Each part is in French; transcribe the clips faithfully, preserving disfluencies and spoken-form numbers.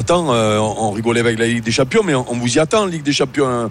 attend. Euh, on rigolait avec la Ligue des Champions, mais on, on vous y attend, Ligue des Champions, euh,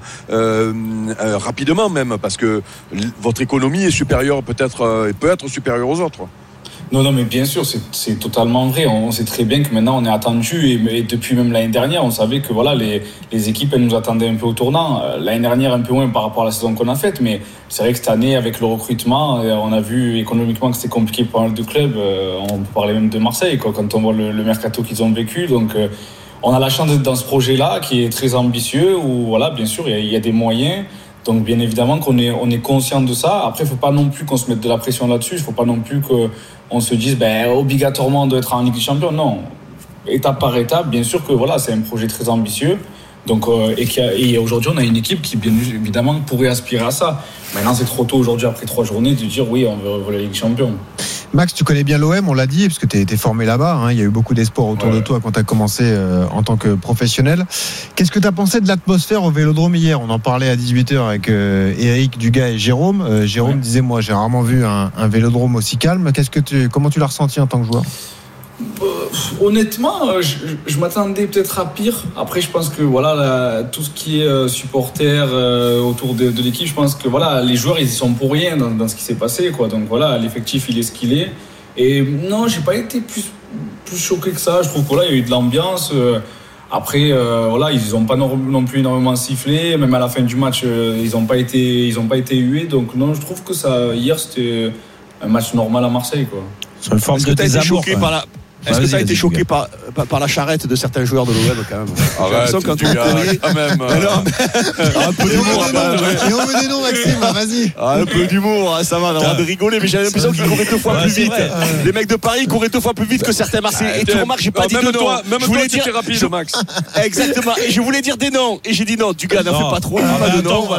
euh, rapidement même, parce que l- votre économie est supérieure, peut-être, euh, peut être supérieure aux autres. Non, non, mais bien sûr, c'est, c'est totalement vrai. On sait très bien que maintenant on est attendu et, et depuis même l'année dernière, on savait que voilà, les, les équipes elles nous attendaient un peu au tournant. L'année dernière, un peu moins par rapport à la saison qu'on a faite, mais c'est vrai que cette année, avec le recrutement, on a vu économiquement que c'était compliqué pour pas mal de clubs. On peut parler même de Marseille, quoi, quand on voit le, le mercato qu'ils ont vécu. Donc, on a la chance d'être dans ce projet-là qui est très ambitieux, où voilà, bien sûr, il y a, il y a des moyens. Donc bien évidemment qu'on est, on est conscient de ça. Après, il ne faut pas non plus qu'on se mette de la pression là-dessus. Il ne faut pas non plus qu'on se dise ben, obligatoirement on doit être en Ligue des Champions. Non, étape par étape. Bien sûr que voilà, c'est un projet très ambitieux. Donc, euh, et, qui a, et aujourd'hui, on a une équipe qui, bien évidemment, pourrait aspirer à ça. Maintenant, c'est trop tôt aujourd'hui, après trois journées, de dire oui, on veut, veut la Ligue des Champions. Max, tu connais bien l'O M, on l'a dit, parce que tu es formé là-bas. Hein, il y a eu beaucoup d'espoir autour ouais. de toi quand tu as commencé euh, en tant que professionnel. Qu'est-ce que tu as pensé de l'atmosphère au Vélodrome hier ? On en parlait à dix-huit heures avec euh, Eric, Dugas et Jérôme. Euh, Jérôme ouais. disait, moi, j'ai rarement vu un, un Vélodrome aussi calme. Qu'est-ce que tu, comment tu l'as ressenti en tant que joueur ? Euh, honnêtement, je, je m'attendais peut-être à pire. Après, je pense que voilà, la, tout ce qui est euh, supporter euh, autour de, de l'équipe, je pense que voilà, les joueurs ils y sont pour rien dans, dans ce qui s'est passé, quoi. Donc voilà, l'effectif il est ce qu'il est. Et non, j'ai pas été plus plus choqué que ça. Je trouve que voilà, il y a eu de l'ambiance. Euh, après, euh, voilà, ils ont pas non, non plus énormément sifflé. Même à la fin du match, euh, ils ont pas été ils ont pas été hués. Donc non, je trouve que ça hier c'était un match normal à Marseille, quoi. Sur une forme Est-ce de que tu as été désamour, choqué par la Est-ce que tu as été choqué par, par, par la charrette de certains joueurs de l'O M quand même? Arrête, quand tu gars, quand même. Alors, un peu d'humour. Et on veut des noms, Maxime, vas-y. Ah, un peu d'humour, hein, ça va, on a le droit de rigoler, mais j'ai l'impression qu'ils couraient deux fois ouais, plus vite. Vrai. Les mecs de Paris courraient deux fois plus vite que certains Marseillais. Et tu remarques, j'ai pas dit de nom. Toi, même je toi, voulais tu dire rapide, Max. Exactement. Et je voulais dire des noms. Et j'ai dit non, Dugas n'en fait pas trop. Pas de nom.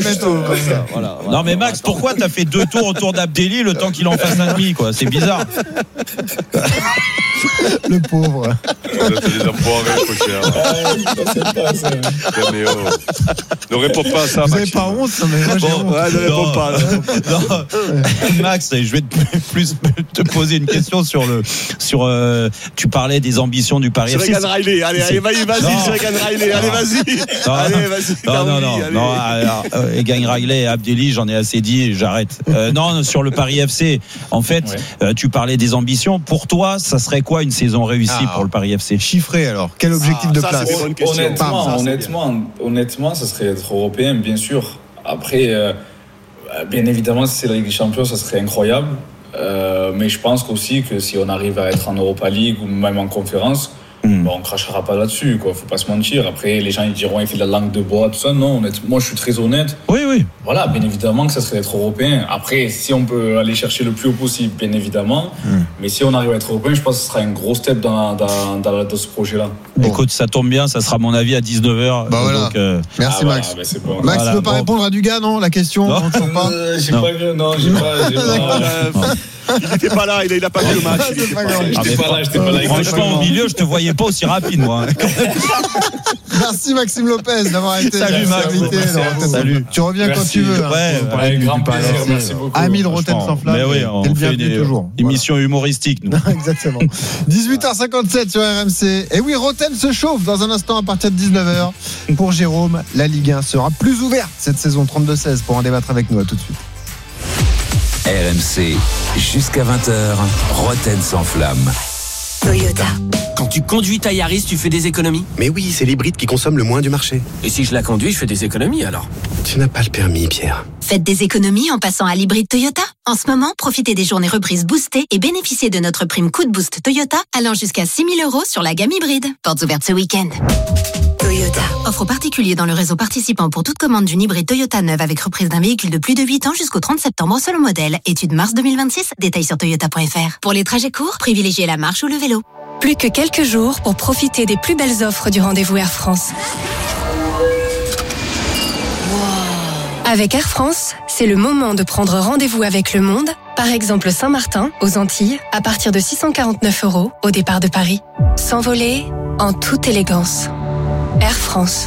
Non, mais Max, pourquoi t'as fait deux tours autour d'Abdelli le temps qu'il en fasse un demi, quoi? C'est bizarre. Le pauvre. C'est des enfoirés, cochère. Ne réponds pas à ça, Max. Vous Maxime. n'avez pas honte, mais moi j'ai bon, honte. ouais, ne réponds pas. Non. Max, je vais te, plus te poser une question sur le, sur. Euh, tu parlais des ambitions du Paris F C. C'est Regan Riley. Allez, allez, vas-y, vas-y, c'est Regan Riley. Allez, vas-y. Non, allez, vas-y. Non, non, non, allez. non. Alors, euh, Regan Riley et Abdelli, j'en ai assez dit, j'arrête. Euh, non, sur le Paris F C. En fait, ouais. euh, tu parlais des ambitions. Pour toi, ça serait quoi une saison réussie ah, pour le Paris F C? Chiffré alors. Quel objectif ah, de ça, place? Honnêtement, ça, honnêtement, honnêtement, ça serait être européen, bien sûr. Après, euh, bien évidemment, si c'est la Ligue des Champions, ça serait incroyable. Euh, mais je pense aussi que si on arrive à être en Europa League ou même en conférence, mmh. bon, on crachera pas là-dessus, quoi. Faut pas se mentir. Après, les gens ils diront il fait de la langue de bois, tout ça. Non, honnêtement, moi je suis très honnête. Oui, oui. Voilà, bien évidemment que ça serait d'être européen. Après, si on peut aller chercher le plus haut possible, bien évidemment. Mmh. Mais si on arrive à être européen, je pense que ce sera un gros step dans, dans, dans, dans ce projet-là. Bon. Écoute, ça tombe bien, ça sera mon avis à dix-neuf heures. Bah voilà. Donc, euh... Merci ah, Max. Bah, bah, bon. Max, voilà, tu veux pas bon. répondre à Dugas, non? La question non. Non, pas euh, J'ai non. pas vu, non, j'ai pas. J'ai pas Il n'était pas là, il a, il a pas vu le match. C'est pas grave. J'étais pas là, j'étais pas là. Franchement, au milieu, je te voyais pas aussi rapide, moi. Merci Maxime Lopez d'avoir été Salut Max. Salut. Tu reviens merci. quand tu veux. Ouais, hein, avec grand plaisir. Merci beaucoup. Ami de Rotten sans flamme. Mais oui, on le fait une toujours. émission voilà. humoristique, nous. Exactement. dix-huit heures cinquante-sept sur R M C. Et oui, Rotten se chauffe dans un instant à partir de dix-neuf heures. Pour Jérôme, la Ligue un sera plus ouverte cette saison trente-deux seize. Pour en débattre avec nous, à tout de suite. R M C, jusqu'à vingt heures, Rotten sans flamme. Toyota. Quand tu conduis ta Yaris, tu fais des économies? Mais oui, c'est l'hybride qui consomme le moins du marché. Et si je la conduis, je fais des économies alors? Tu n'as pas le permis, Pierre. Faites des économies en passant à l'hybride Toyota. En ce moment, profitez des journées reprises boostées et bénéficiez de notre prime coup de boost Toyota allant jusqu'à six mille euros sur la gamme hybride. Portes ouvertes ce week-end. Toyota. Offre particulier dans le réseau participant pour toute commande d'une hybride Toyota neuve avec reprise d'un véhicule de plus de huit ans jusqu'au trente septembre selon modèle. Étude mars deux mille vingt-six. Détails sur toyota point f r. Pour les trajets courts, privilégiez la marche ou le vélo. Plus que quelques jours pour profiter des plus belles offres du rendez-vous Air France. Wow. Avec Air France, c'est le moment de prendre rendez-vous avec le monde. Par exemple Saint-Martin, aux Antilles, à partir de six cent quarante-neuf euros au départ de Paris. S'envoler en toute élégance. Air France.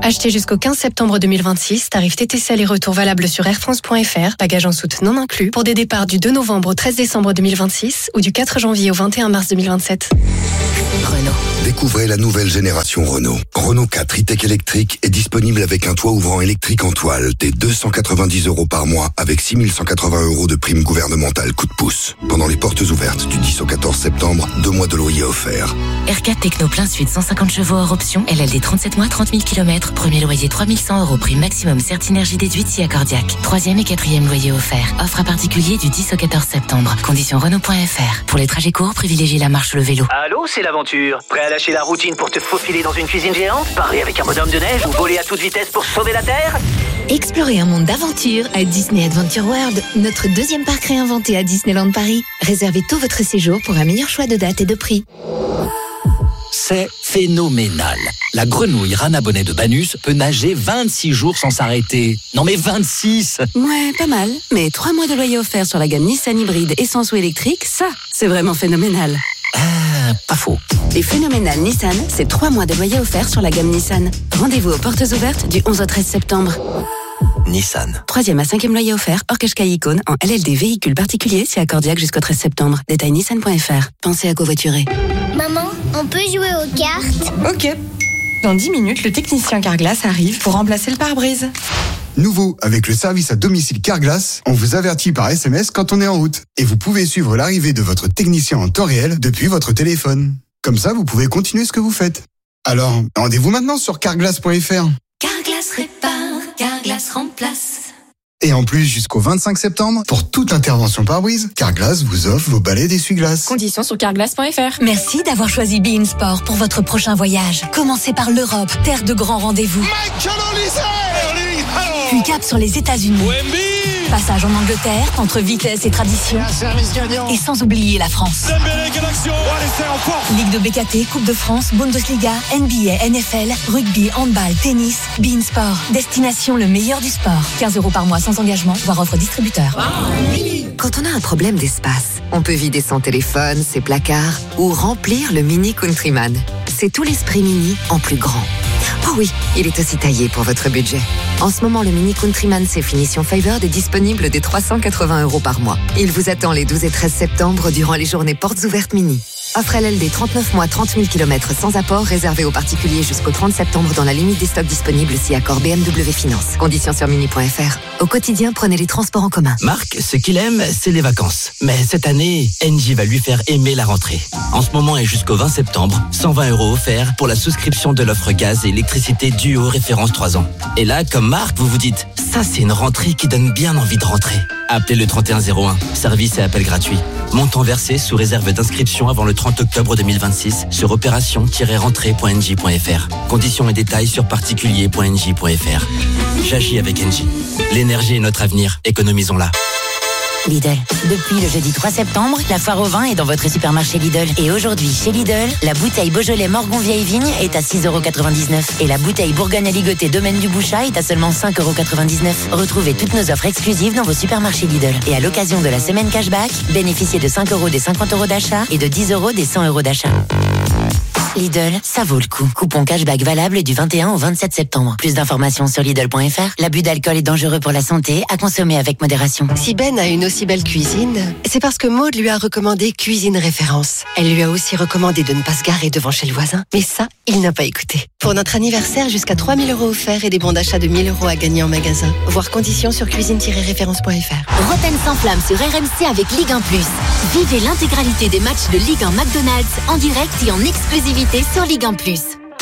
Achetez jusqu'au quinze septembre deux mille vingt-six, tarif T T C aller-retour valable sur airfrance point f r, bagages en soute non inclus, pour des départs du deux novembre au treize décembre deux mille vingt-six ou du quatre janvier au vingt et un mars deux mille vingt-sept. Renault. Découvrez la nouvelle génération Renault. Renault quatre e-Tech électrique est disponible avec un toit ouvrant électrique en toile dès deux cent quatre-vingt-dix euros par mois avec six mille cent quatre-vingts euros de prime gouvernementale coup de pouce. Pendant les portes ouvertes du dix au quatorze septembre, deux mois de loyer offerts. R quatre Techno plein suite cent cinquante chevaux hors option, L L D trente-sept mois, trente mille kilomètres, premier loyer trois mille cent euros, prime maximum Certinergie déduite si accordiaque. Troisième et quatrième loyer offert. Offre à particulier du dix au quatorze septembre. Conditions Renault point f r. Pour les trajets courts, privilégiez la marche ou le vélo. Allô, c'est l'aventure. Prêt à lâcher la routine pour te faufiler dans une cuisine géante, parer avec un bonhomme de neige ou voler à toute vitesse pour sauver la Terre? Explorez un monde d'aventure à Disney Adventure World, notre deuxième parc réinventé à Disneyland Paris. Réservez tout votre séjour pour un meilleur choix de date et de prix. C'est phénoménal. La grenouille Rana Bonnet de Banus peut nager vingt-six jours sans s'arrêter. Non mais vingt-six! Ouais, pas mal. Mais trois mois de loyer offert sur la gamme Nissan hybride essence ou électrique, ça, c'est vraiment phénoménal. Ah, pas faux. Les phénoménales Nissan, c'est trois mois de loyer offert sur la gamme Nissan. Rendez-vous aux portes ouvertes du onze au treize septembre. Nissan. Troisième à cinquième loyer offert, hors Qashqai Icon, en L L D véhicule particulier, c'est accordiaque jusqu'au treize septembre. Détail nissan point f r. Pensez à covoiturer. Maman, on peut jouer aux cartes? Ok. Dans dix minutes, le technicien Carglass arrive pour remplacer le pare-brise. Nouveau, avec le service à domicile Carglass, on vous avertit par S M S quand on est en route. Et vous pouvez suivre l'arrivée de votre technicien en temps réel depuis votre téléphone. Comme ça, vous pouvez continuer ce que vous faites. Alors, rendez-vous maintenant sur carglass point f r. Carglass répare, Carglass remplace. Et en plus, jusqu'au vingt-cinq septembre, pour toute intervention pare-brise, Carglass vous offre vos balais d'essuie-glace. Conditions sur carglass point f r. Merci d'avoir choisi Be In Sport pour votre prochain voyage. Commencez par l'Europe, terre de grands rendez-vous. Puis cap sur les États-Unis. Passage en Angleterre, entre vitesse et tradition. Et sans oublier la France. Ligue de B K T, Coupe de France, Bundesliga, N B A, N F L, rugby, handball, tennis, Be In Sport. Destination le meilleur du sport. quinze euros par mois sans engagement, voire offre distributeur. Quand on a un problème d'espace, on peut vider son téléphone, ses placards ou remplir le Mini Countryman. C'est tout l'esprit Mini en plus grand. Oh oui, il est aussi taillé pour votre budget. En ce moment, le Mini Countryman C Finition Favored est disponible dès trois cent quatre-vingts euros par mois. Il vous attend les douze et treize septembre durant les journées portes ouvertes Mini. Offre L L D trente-neuf mois, trente mille kilomètres sans apport, réservé aux particuliers jusqu'au trente septembre dans la limite des stocks disponibles si accord B M W Finance. Conditions sur mini point f r. Au quotidien, prenez les transports en commun. Marc, ce qu'il aime, c'est les vacances. Mais cette année, Engie va lui faire aimer la rentrée. En ce moment et jusqu'au vingt septembre, cent vingt euros offerts pour la souscription de l'offre gaz et électricité Duo référence trois ans. Et là, comme Marc, vous vous dites, ça c'est une rentrée qui donne bien envie de rentrer. Appelez le trente et un zéro un, service et appel gratuit. Montant versé sous réserve d'inscription avant le trente octobre deux mille vingt-six sur opération tiret rentrée point n j point f r. Conditions et détails sur particulier point n j point f r. J'agis avec Engie. L'énergie est notre avenir, économisons-la. Lidl. Depuis le jeudi trois septembre, la foire au vin est dans votre supermarché Lidl. Et aujourd'hui, chez Lidl, la bouteille Beaujolais Morgon Vieille Vigne est à six euros quatre-vingt-dix-neuf. Et la bouteille Bourgogne Aligoté Domaine du Bouchat est à seulement cinq euros quatre-vingt-dix-neuf. Retrouvez toutes nos offres exclusives dans vos supermarchés Lidl. Et à l'occasion de la semaine cashback, bénéficiez de cinq euros des cinquante euros d'achat et de dix euros des cent euros d'achat. Lidl, ça vaut le coup. Coupon cashback valable du vingt et un au vingt-sept septembre. Plus d'informations sur Lidl point f r. L'abus d'alcool est dangereux pour la santé, à consommer avec modération. Si Ben a une aussi belle cuisine, c'est parce que Maud lui a recommandé Cuisine Référence. Elle lui a aussi recommandé de ne pas se garer devant chez le voisin. Mais ça, il n'a pas écouté. Pour notre anniversaire, jusqu'à trois mille euros offerts et des bons d'achat de mille euros à gagner en magasin. Voir conditions sur cuisine tiret référence point f r. Rotten sans flamme sur R M C avec Ligue un plus. Vivez l'intégralité des matchs de Ligue un McDonald's en direct et en exclusivité sur Ligue un plus.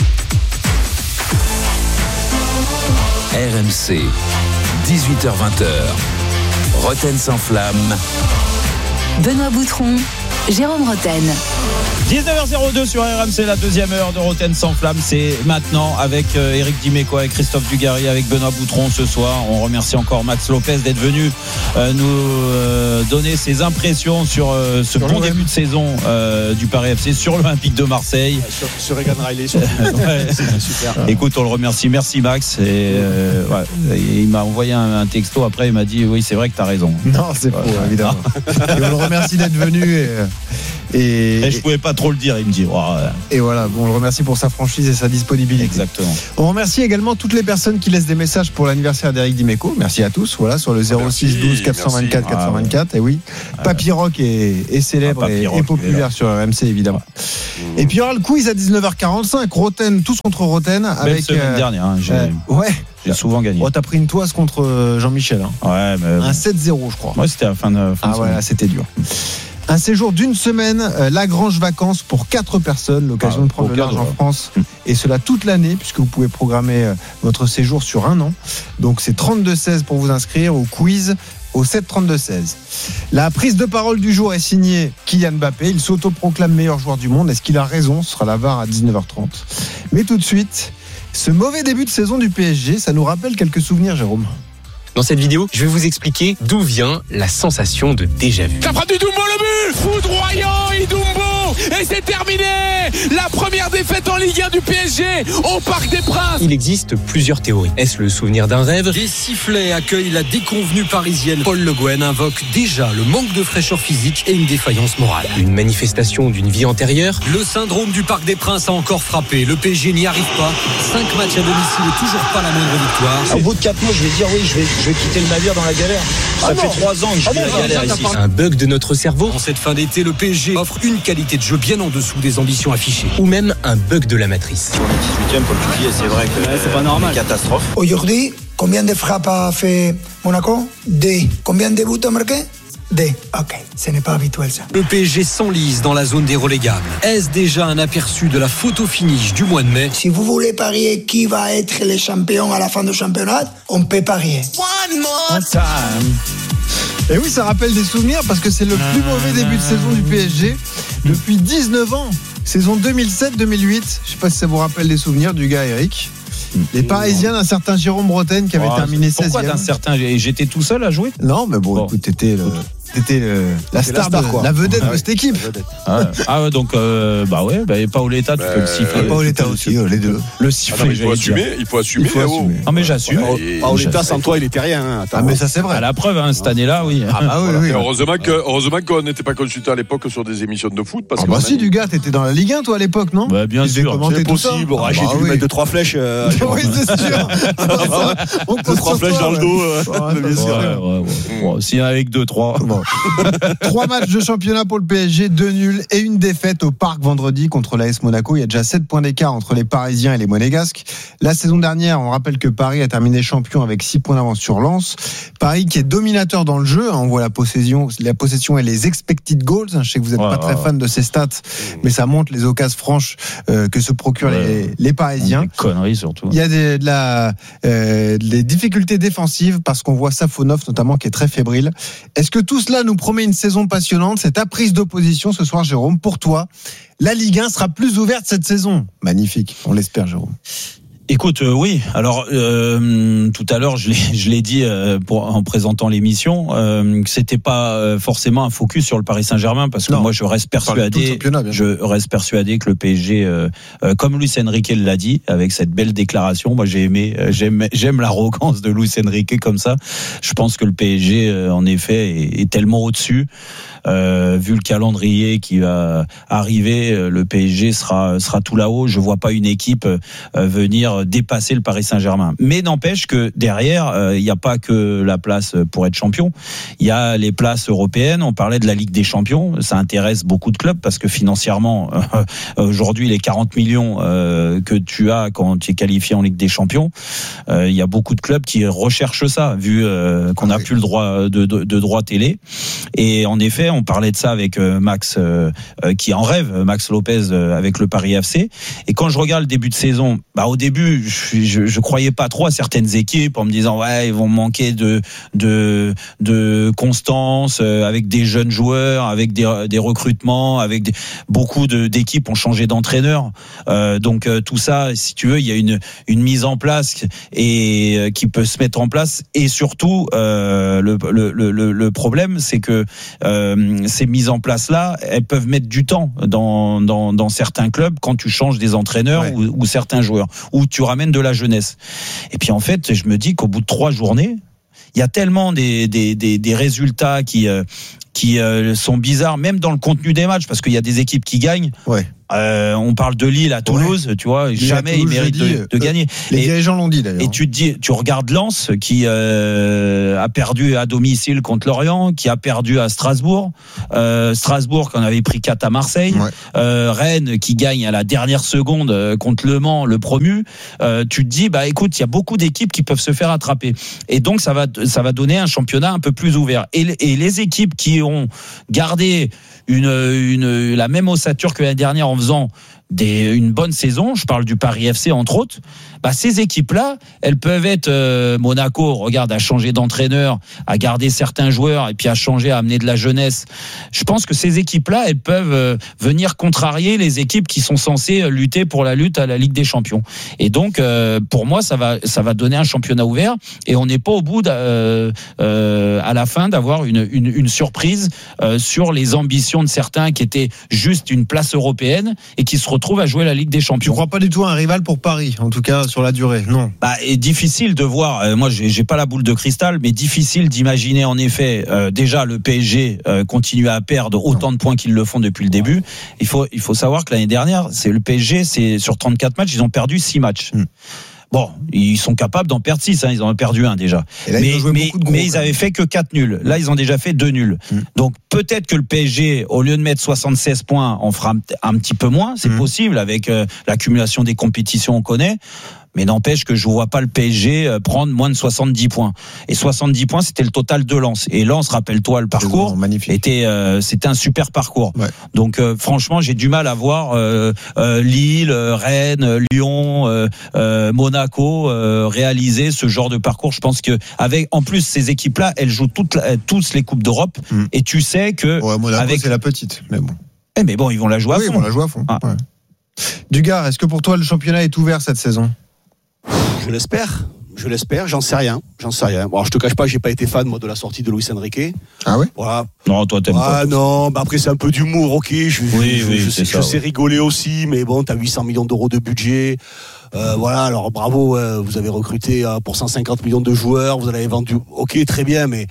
R M C, dix-huit heures vingt. Rotten sans flamme. Benoît Boutron, Jérôme Rotten. dix-neuf heures zéro deux sur R M C, la deuxième heure de Rotten sans flamme. C'est maintenant avec euh, Éric Dimeco, avec Christophe Dugarry, avec Benoît Boutron ce soir. On remercie encore Max Lopez d'être venu euh, nous euh, donner ses impressions sur euh, ce sur bon début de saison euh, du Paris F C sur l'Olympique de Marseille. Ouais, sur, sur Egan Riley. Sur... ouais. C'est super. Écoute, on le remercie. Merci Max. Et, euh, ouais. Et il m'a envoyé un, un texto après. Il m'a dit oui, c'est vrai que tu as raison. Non, c'est faux, ouais. Évidemment. Et on le remercie d'être venu. Et, Et, et je pouvais pas trop le dire, il me dit. Oh, ouais. Et voilà, bon, on le remercie pour sa franchise et sa disponibilité. Exactement. On remercie également toutes les personnes qui laissent des messages pour l'anniversaire d'Éric Dimeco. Merci à tous. Voilà, sur le zéro six douze quatre cent vingt-quatre quatre cent vingt-quatre. Ah, ouais. Et oui, ah, Papy Rock est, est célèbre ah, et, Rock, et populaire sur R M C, évidemment. Ouais. Et puis il y aura le quiz à dix-neuf heures quarante-cinq. Roten, tous contre Roten. Avec la semaine euh, dernière. Hein, j'ai... Euh, ouais. J'ai souvent gagné. Oh, t'as pris une toise contre Jean-Michel. Hein. Ouais, mais. Un sept zéro, je crois. Ouais, c'était à la fin de. Fin ah, ouais, là, c'était dur. Un séjour d'une semaine, euh, Lagrange Vacances pour quatre personnes, l'occasion ah, de prendre le large en France, mmh. et cela toute l'année, puisque vous pouvez programmer euh, votre séjour sur un an. Donc c'est trente-deux seize pour vous inscrire au quiz au sept trente-deux seize. La prise de parole du jour est signée Kylian Mbappé. Il s'autoproclame meilleur joueur du monde. Est-ce qu'il a raison? Ce sera la V A R à dix-neuf heures trente. Mais tout de suite, ce mauvais début de saison du P S G, ça nous rappelle quelques souvenirs, Jérôme. Dans cette vidéo, je vais vous expliquer d'où vient la sensation de déjà-vu. Ça frappe du Dumbo, le but foudroyant, Idumbo, et c'est terminé. La première défaite en Ligue un du P S G au Parc des Princes. Il existe plusieurs théories. Est-ce le souvenir d'un rêve? Des sifflets accueillent la déconvenue parisienne. Paul Le Guen invoque déjà le manque de fraîcheur physique et une défaillance morale. Une manifestation d'une vie antérieure? Le syndrome du Parc des Princes a encore frappé. Le P S G n'y arrive pas. Cinq matchs à domicile et toujours pas la moindre victoire. Au bout de quatre mois, je vais dire oui, je vais, je vais quitter le navire dans la galère. Ça ah fait trois ans que je suis ah dans la galère ici. Un bug de notre cerveau? En cette fin d'été, le P S G offre une qualité de jeu bien en dessous des ambitions affichées. Ou même un bug de la matrice. On est dix-huitième pour le publier, c'est vrai que ouais, c'est pas normal. Catastrophe. Aujourd'hui, combien de frappes a fait Monaco? Deux. Combien de buts a marqué? Deux. Ok, ce n'est pas habituel ça. Le P S G s'enlise dans la zone des relégables. Est-ce déjà un aperçu de la photo finish du mois de mai? Si vous voulez parier qui va être le champion à la fin du championnat, on peut parier. One more time. Et oui, ça rappelle des souvenirs parce que c'est le plus mauvais début de saison du P S G depuis dix-neuf ans. Saison deux mille sept deux mille huit. Je ne sais pas si ça vous rappelle les souvenirs du gars Eric. Les Parisiens d'un certain Jérôme Bretagne qui avait oh, terminé seizième. Pourquoi d'un certain? J'étais tout seul à jouer? Non, mais bon, bon. écoute, t'étais le... C'était le, la, star la, star, de, la vedette ah, de cette équipe. Ah, ouais. ah ouais, donc euh, bah ouais, bah, Paoletta, tu bah, peux le siffler. Paoletta aussi, euh, les deux. Le siffler. Ah, il faut assumer, il faut assumer. Il faut assumer. Ah mais j'assume. Ouais, Paoletta sans toi, il était rien. Hein. Ah mais ça c'est vrai. À la preuve, hein, cette année-là, oui. Ah bah oui, voilà. oui. Heureusement que, heureusement qu'on n'était pas consulté à l'époque sur des émissions de foot. Parce ah bah si, du gars, t'étais dans la Ligue un toi à l'époque, non? Bah bien sûr. C'est possible. J'ai dû mettre deux trois flèches. Oui, c'est sûr. Deux trois flèches dans le dos. Bien sûr. S'il y en avait que deux, trois. Trois matchs de championnat pour le P S G, deux nuls et une défaite au Parc vendredi contre l'A S Monaco. Il y a déjà sept points d'écart entre les Parisiens et les Monégasques. La saison dernière, on rappelle que Paris a terminé champion avec six points d'avance sur Lens. Paris qui est dominateur dans le jeu. On voit la possession, la possession et les expected goals. Je sais que vous n'êtes ouais, pas ouais, très fan de ces stats, mais ça montre les occasions franches euh, que se procurent ouais. les, les Parisiens. Des conneries surtout. Il y a des, de la, euh, des difficultés défensives parce qu'on voit Safonov notamment qui est très fébrile. Est-ce que tout cela nous promet une saison passionnante? C'est ta prise d'opposition ce soir, Jérôme. Pour toi, la Ligue un sera plus ouverte cette saison. Magnifique, on l'espère, Jérôme. Écoute, euh, oui. Alors, euh, tout à l'heure, je l'ai, je l'ai dit euh, pour, en présentant l'émission, euh, que c'était pas euh, forcément un focus sur le Paris Saint-Germain, parce que non, moi, je reste persuadé, je reste persuadé que le P S G, euh, euh, comme Luis Enrique l'a dit, avec cette belle déclaration, moi, j'ai aimé, euh, j'aime, j'aime l'arrogance de Luis Enrique comme ça. Je pense que le P S G, euh, en effet, est, est tellement au-dessus. Euh, vu le calendrier qui va arriver, le P S G sera sera tout là-haut. Je vois pas une équipe euh, venir dépasser le Paris Saint-Germain. Mais n'empêche que derrière, il euh, n'y a pas que la place pour être champion. Il y a les places européennes. On parlait de la Ligue des Champions. Ça intéresse beaucoup de clubs parce que financièrement, euh, aujourd'hui, les quarante millions euh, que tu as quand tu es qualifié en Ligue des Champions, euh, il y a beaucoup de clubs qui recherchent ça, vu euh, qu'on n'a plus le droit de, de, de droit télé. Et en effet, on parlait de ça avec Max euh, qui en rêve, Max Lopez euh, avec le Paris F C. Et quand je regarde le début de saison, bah au début, je, je, je croyais pas trop à certaines équipes en me disant ouais, ils vont manquer de de de constance euh, avec des jeunes joueurs, avec des des recrutements, avec des, beaucoup de d'équipes ont changé d'entraîneur. Euh, donc euh, tout ça, si tu veux, il y a une une mise en place et euh, qui peut se mettre en place. Et surtout, euh, le, le le le problème, c'est que euh, ces mises en place là, elles peuvent mettre du temps dans dans dans certains clubs quand tu changes des entraîneurs ouais. ou, ou certains joueurs, ou tu ramènes de la jeunesse. Et puis en fait, je me dis qu'au bout de trois journées, il y a tellement des, des, des, des résultats qui, euh, qui euh, sont bizarres, même dans le contenu des matchs, parce qu'il y a des équipes qui gagnent. Ouais. Euh, on parle de Lille à Toulouse, ouais. tu vois, Lille jamais Toulouse, ils méritent de, de euh, gagner. Les et, dirigeants l'ont dit d'ailleurs. Et tu te dis, tu regardes Lens qui euh, a perdu à domicile contre Lorient, qui a perdu à Strasbourg, euh, Strasbourg qui en avait pris quatre à Marseille, ouais. euh, Rennes qui gagne à la dernière seconde euh, contre Le Mans, le promu. Euh, tu te dis, bah écoute, il y a beaucoup d'équipes qui peuvent se faire attraper. Et donc ça va, ça va donner un championnat un peu plus ouvert. Et, et les équipes qui ont gardé une, une, la même ossature que l'année dernière en faisant des, une bonne saison, je parle du Paris F C entre autres, bah ces équipes-là, elles peuvent être euh, Monaco, regarde, à changer d'entraîneur, à garder certains joueurs et puis à changer, à amener de la jeunesse. Je pense que ces équipes-là, elles peuvent euh, venir contrarier les équipes qui sont censées lutter pour la lutte à la Ligue des Champions. Et donc, euh, pour moi, ça va, ça va donner un championnat ouvert et on n'est pas au bout de, euh, euh, à la fin d'avoir une, une, une surprise euh, sur les ambitions de certains qui étaient juste une place européenne et qui se retrouvent à jouer la Ligue des Champions. Je crois pas du tout à un rival pour Paris, en tout cas sur la durée, non. Bah, et difficile de voir, euh, moi j'ai, j'ai pas la boule de cristal, mais difficile d'imaginer en effet euh, déjà le P S G euh, continuer à perdre autant de points qu'ils le font depuis le début. Il faut, il faut savoir que l'année dernière, c'est le P S G, c'est sur trente-quatre matchs, ils ont perdu six matchs. Mm. Bon, ils sont capables d'en perdre six, hein, ils en ont perdu un déjà. Là, mais ils, mais, gros, mais ils avaient fait que quatre nuls. Là, ils ont déjà fait deux nuls. Mmh. Donc peut-être que le P S G, au lieu de mettre soixante-seize points, en fera un petit peu moins. C'est mmh. possible avec euh, l'accumulation des compétitions, on connaît. Mais n'empêche que je ne vois pas le P S G prendre moins de soixante-dix points. Et soixante-dix points, c'était le total de Lens. Et Lens, rappelle-toi, le parcours était, euh, c'était un super parcours. Ouais. Donc euh, franchement, j'ai du mal à voir euh, euh, Lille, Rennes, Lyon, euh, euh, Monaco euh, réaliser ce genre de parcours. Je pense que avec, en plus, ces équipes-là, elles jouent toutes, tous les coupes d'Europe. Mmh. Et tu sais que ouais, Monaco, avec c'est la petite, mais bon. Eh mais bon, ils vont la jouer oui, à fond. Ils vont la jouer à fond. Ah. Ouais. Dugard, est-ce que pour toi le championnat est ouvert cette saison? Je l'espère, je l'espère, j'en sais rien, j'en sais rien. Bon, alors, je te cache pas, j'ai pas été fan moi de la sortie de Luis Enrique. Ah oui. Voilà. Non, toi t'aimes ah, pas. Ah non, bah après c'est un peu d'humour, ok. Je, oui, je, oui, je, c'est je, ça, je sais ouais. rigoler aussi, mais bon, t'as huit cents millions d'euros de budget. Euh, voilà, alors bravo, euh, vous avez recruté euh, pour cent cinquante millions de joueurs, vous en avez vendu, ok, très bien, mais.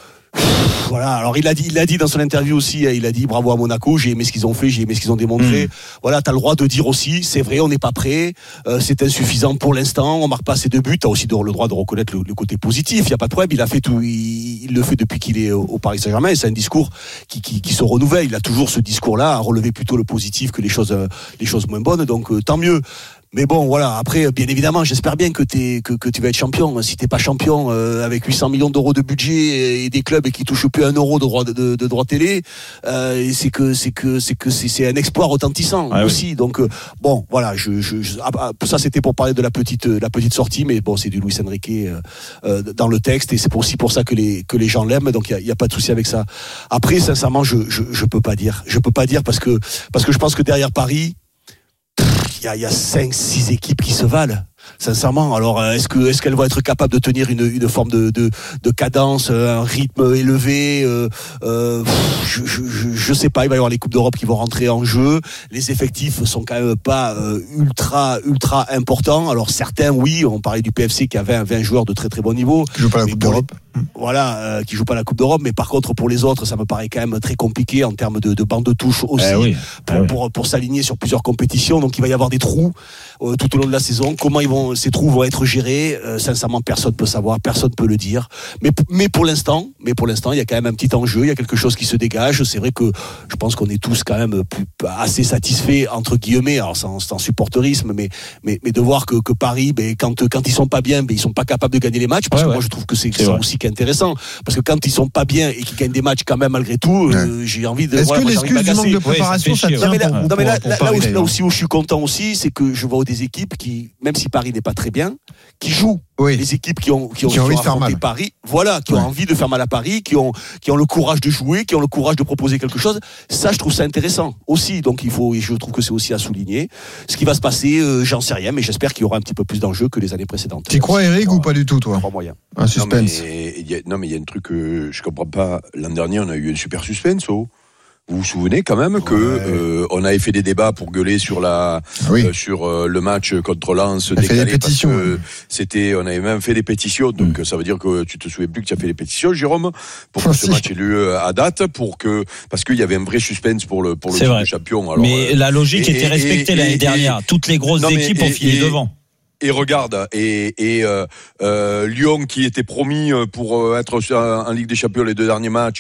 Voilà, alors il a dit, il a dit dans son interview aussi, il a dit bravo à Monaco, j'ai aimé ce qu'ils ont fait, j'ai aimé ce qu'ils ont démontré. Mmh. Voilà, t'as le droit de dire aussi, c'est vrai, on n'est pas prêt, euh, c'est insuffisant pour l'instant, on marque pas assez de buts. T'as aussi le droit de reconnaître le, le côté positif. Il y a pas de problème, il a fait tout, il, il le fait depuis qu'il est au, au Paris Saint-Germain. Et c'est un discours qui, qui, qui se renouvelle. Il a toujours ce discours-là à relever plutôt le positif que les choses, euh, les choses moins bonnes. Donc euh, tant mieux. Mais bon, voilà. Après, bien évidemment, j'espère bien que t'es, que, que tu vas être champion. Si t'es pas champion, euh, avec huit cents millions d'euros de budget et des clubs qui touchent plus un euro de droit de, de, de droit télé, euh, c'est que c'est que c'est que c'est, c'est un exploit retentissant ah, aussi. Oui. Donc euh, bon, voilà. Je, je, je ah, ça c'était pour parler de la petite la petite sortie, mais bon, c'est du Luis Enrique euh, euh, dans le texte et c'est aussi pour ça que les que les gens l'aiment. Donc il y a, y a pas de souci avec ça. Après, sincèrement, je je je peux pas dire. Je peux pas dire parce que parce que je pense que derrière Paris. Il y a, il y a cinq, six équipes qui se valent. Sincèrement, alors est-ce que est-ce qu'elles vont être capables de tenir une une forme de de, de cadence, un rythme élevé euh, euh, je, je je sais pas. Il va y avoir les coupes d'Europe qui vont rentrer en jeu. Les effectifs sont quand même pas euh, ultra ultra importants. Alors certains, oui, on parlait du P F C qui avait vingt joueurs de très très bon niveau. Qui joue pas la Coupe d'Europe. Les, voilà, euh, qui joue pas la Coupe d'Europe. Mais par contre, pour les autres, ça me paraît quand même très compliqué en termes de, de bande de touche aussi eh oui, pour, eh oui. pour pour s'aligner sur plusieurs compétitions. Donc il va y avoir des trous euh, tout au long de la saison. Comment ils vont ces trous vont être gérés, euh, sincèrement personne peut savoir, personne peut le dire. Mais mais pour l'instant, mais pour l'instant, il y a quand même un petit enjeu, il y a quelque chose qui se dégage. C'est vrai que je pense qu'on est tous quand même plus, assez satisfaits entre guillemets, alors sans, sans supporterisme, mais mais mais de voir que que Paris, ben quand quand ils sont pas bien, ben ils sont pas capables de gagner les matchs. Parce ouais, que ouais. moi je trouve que c'est, c'est ça vrai. Aussi qui est intéressant, parce que quand ils sont pas bien et qu'ils gagnent des matchs quand même malgré tout, ouais. euh, j'ai envie de. Est-ce voilà, que l'excuse du manque de préparation, ouais, ça, ça tient? Non mais là, pour, non, mais là, pour, là, pour là, Paris, où, là aussi où je suis content aussi, c'est que je vois des équipes qui, même si Paris n'est pas très bien, qui jouent. Oui. Les équipes qui ont qui ont, qui ont, qui ont affronté Paris, voilà, qui ouais. ont envie de faire mal à Paris, qui ont qui ont le courage de jouer, qui ont le courage de proposer quelque chose. Ça, je trouve ça intéressant aussi. Donc il faut, et je trouve que c'est aussi à souligner. Ce qui va se passer, euh, j'en sais rien, mais j'espère qu'il y aura un petit peu plus d'enjeux que les années précédentes. Tu crois, Eric, ou pas du tout, toi? Trois moyens. Un suspense. Non mais il y a, non mais il y a un truc que je comprends pas. L'an dernier, on a eu un super suspense. Oh. vous vous souvenez quand même que ouais. euh, on avait fait des débats pour gueuler sur la oui. euh, sur euh, le match contre Lens décalé parce que ouais. c'était on avait même fait des pétitions donc mmh. ça veut dire que tu te souviens plus que tu as fait des pétitions Jérôme pour que ce match ait lieu à date pour que parce qu'il y avait un vrai suspense pour le pour le titre de champion. Alors, mais euh, la logique et, était respectée et, l'année et, dernière. Et, Toutes les grosses non, équipes mais, ont filé devant. Et regarde, et, et euh, euh, Lyon qui était promis pour être en Ligue des Champions les deux derniers matchs,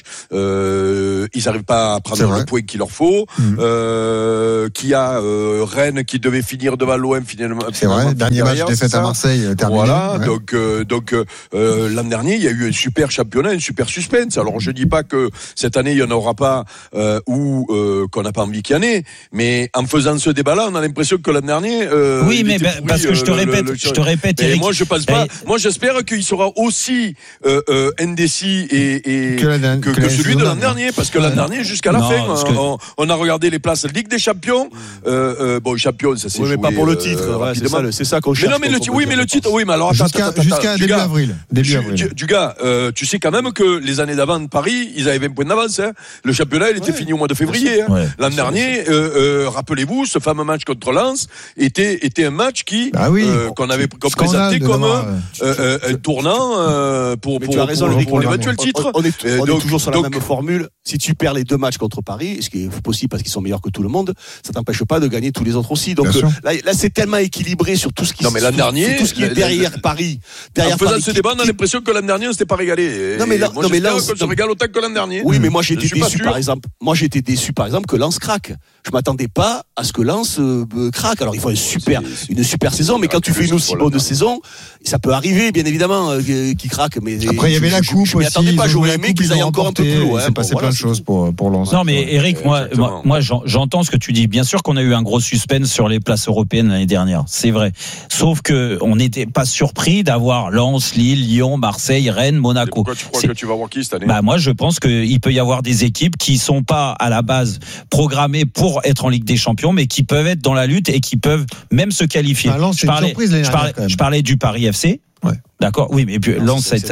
euh, ils n'arrivent pas à prendre le point qu'il leur faut. Mmh. Euh, qui a euh, Rennes qui devait finir devant l'O M finalement. C'est vrai, dernier match défaite à Marseille terminé. Voilà, ouais. donc euh, donc euh, l'an dernier il y a eu un super championnat, un super suspense. Alors je dis pas que cette année il y en aura pas euh, ou euh, qu'on n'a pas envie qu'il y en ait, mais en faisant ce débat-là, on a l'impression que l'an dernier. Euh, oui, mais ben, pourri, parce que je te répète, le, le, je te répète, Eric. Moi, je pense pas. Et... Moi, j'espère qu'il sera aussi euh, euh, indécis et, et que, la, que, que, que celui de l'an dernier, parce que l'an dernier, jusqu'à la non, fin, que... on, on a regardé les places Ligue des Champions. Euh, euh, bon, champion, ça s'est oui, joué. Mais pas pour le titre. Euh, ouais, c'est ça, c'est ça qu'on cherche. Mais non, mais le titre. Oui, mais le titre. Oui, mais alors jusqu'à jusqu'à début avril. Début avril. Du gars, tu sais quand même que les années d'avant de Paris, ils avaient vingt points d'avance. Le championnat, il était fini au mois de février. L'an dernier, rappelez-vous, ce fameux match contre Lens était était un match qui qu'on avait présenté comme un, euh, un tournant euh, pour, pour, pour, raison, pour, pour, pour l'éventuel titre. On, on, est, on donc, est toujours sur la donc, même formule. Si tu perds les deux matchs contre Paris, ce qui est possible parce qu'ils sont meilleurs que tout le monde, ça t'empêche pas de gagner tous les autres aussi. Donc euh, là, là, c'est tellement équilibré sur tout ce qui, non, mais l'an dernier, tout ce qui est derrière la, Paris. Derrière en faisant Paris, ce débat, on a l'impression que l'an dernier, on s'était pas régalé. Non mais là, moi, non mais là, on se régale autant que l'an dernier. Oui, mais moi j'ai été déçu par exemple. Moi j'ai été déçu par exemple que Lens craque. Je m'attendais pas à ce que Lens craque. Alors il faut une super, une super saison, mais quand tu fais une aussi bonne saison, ça peut arriver, bien évidemment, euh, qui craque. Mais après, il y avait la coupe je, je, je aussi. Pas, j'aurais aimé qu'ils aillent encore un peu plus loin. Il s'est passé plein de choses pour pour Lens. Non, mais Eric, moi, moi, moi, j'entends ce que tu dis. Bien sûr qu'on a eu un gros suspense sur les places européennes l'année dernière, c'est vrai. Sauf que on n'était pas surpris d'avoir Lens, Lille, Lyon, Marseille, Rennes, Monaco. Pourquoi tu crois que tu vas voir qui cette année ? Bah moi, je pense qu'il peut y avoir des équipes qui sont pas à la base programmées pour être en Ligue des Champions, mais qui peuvent être dans la lutte et qui peuvent même se qualifier. Bah, Lens, je parlais, je parlais, je parlais du Paris F C. Ouais. D'accord, oui, mais puis Lens cette,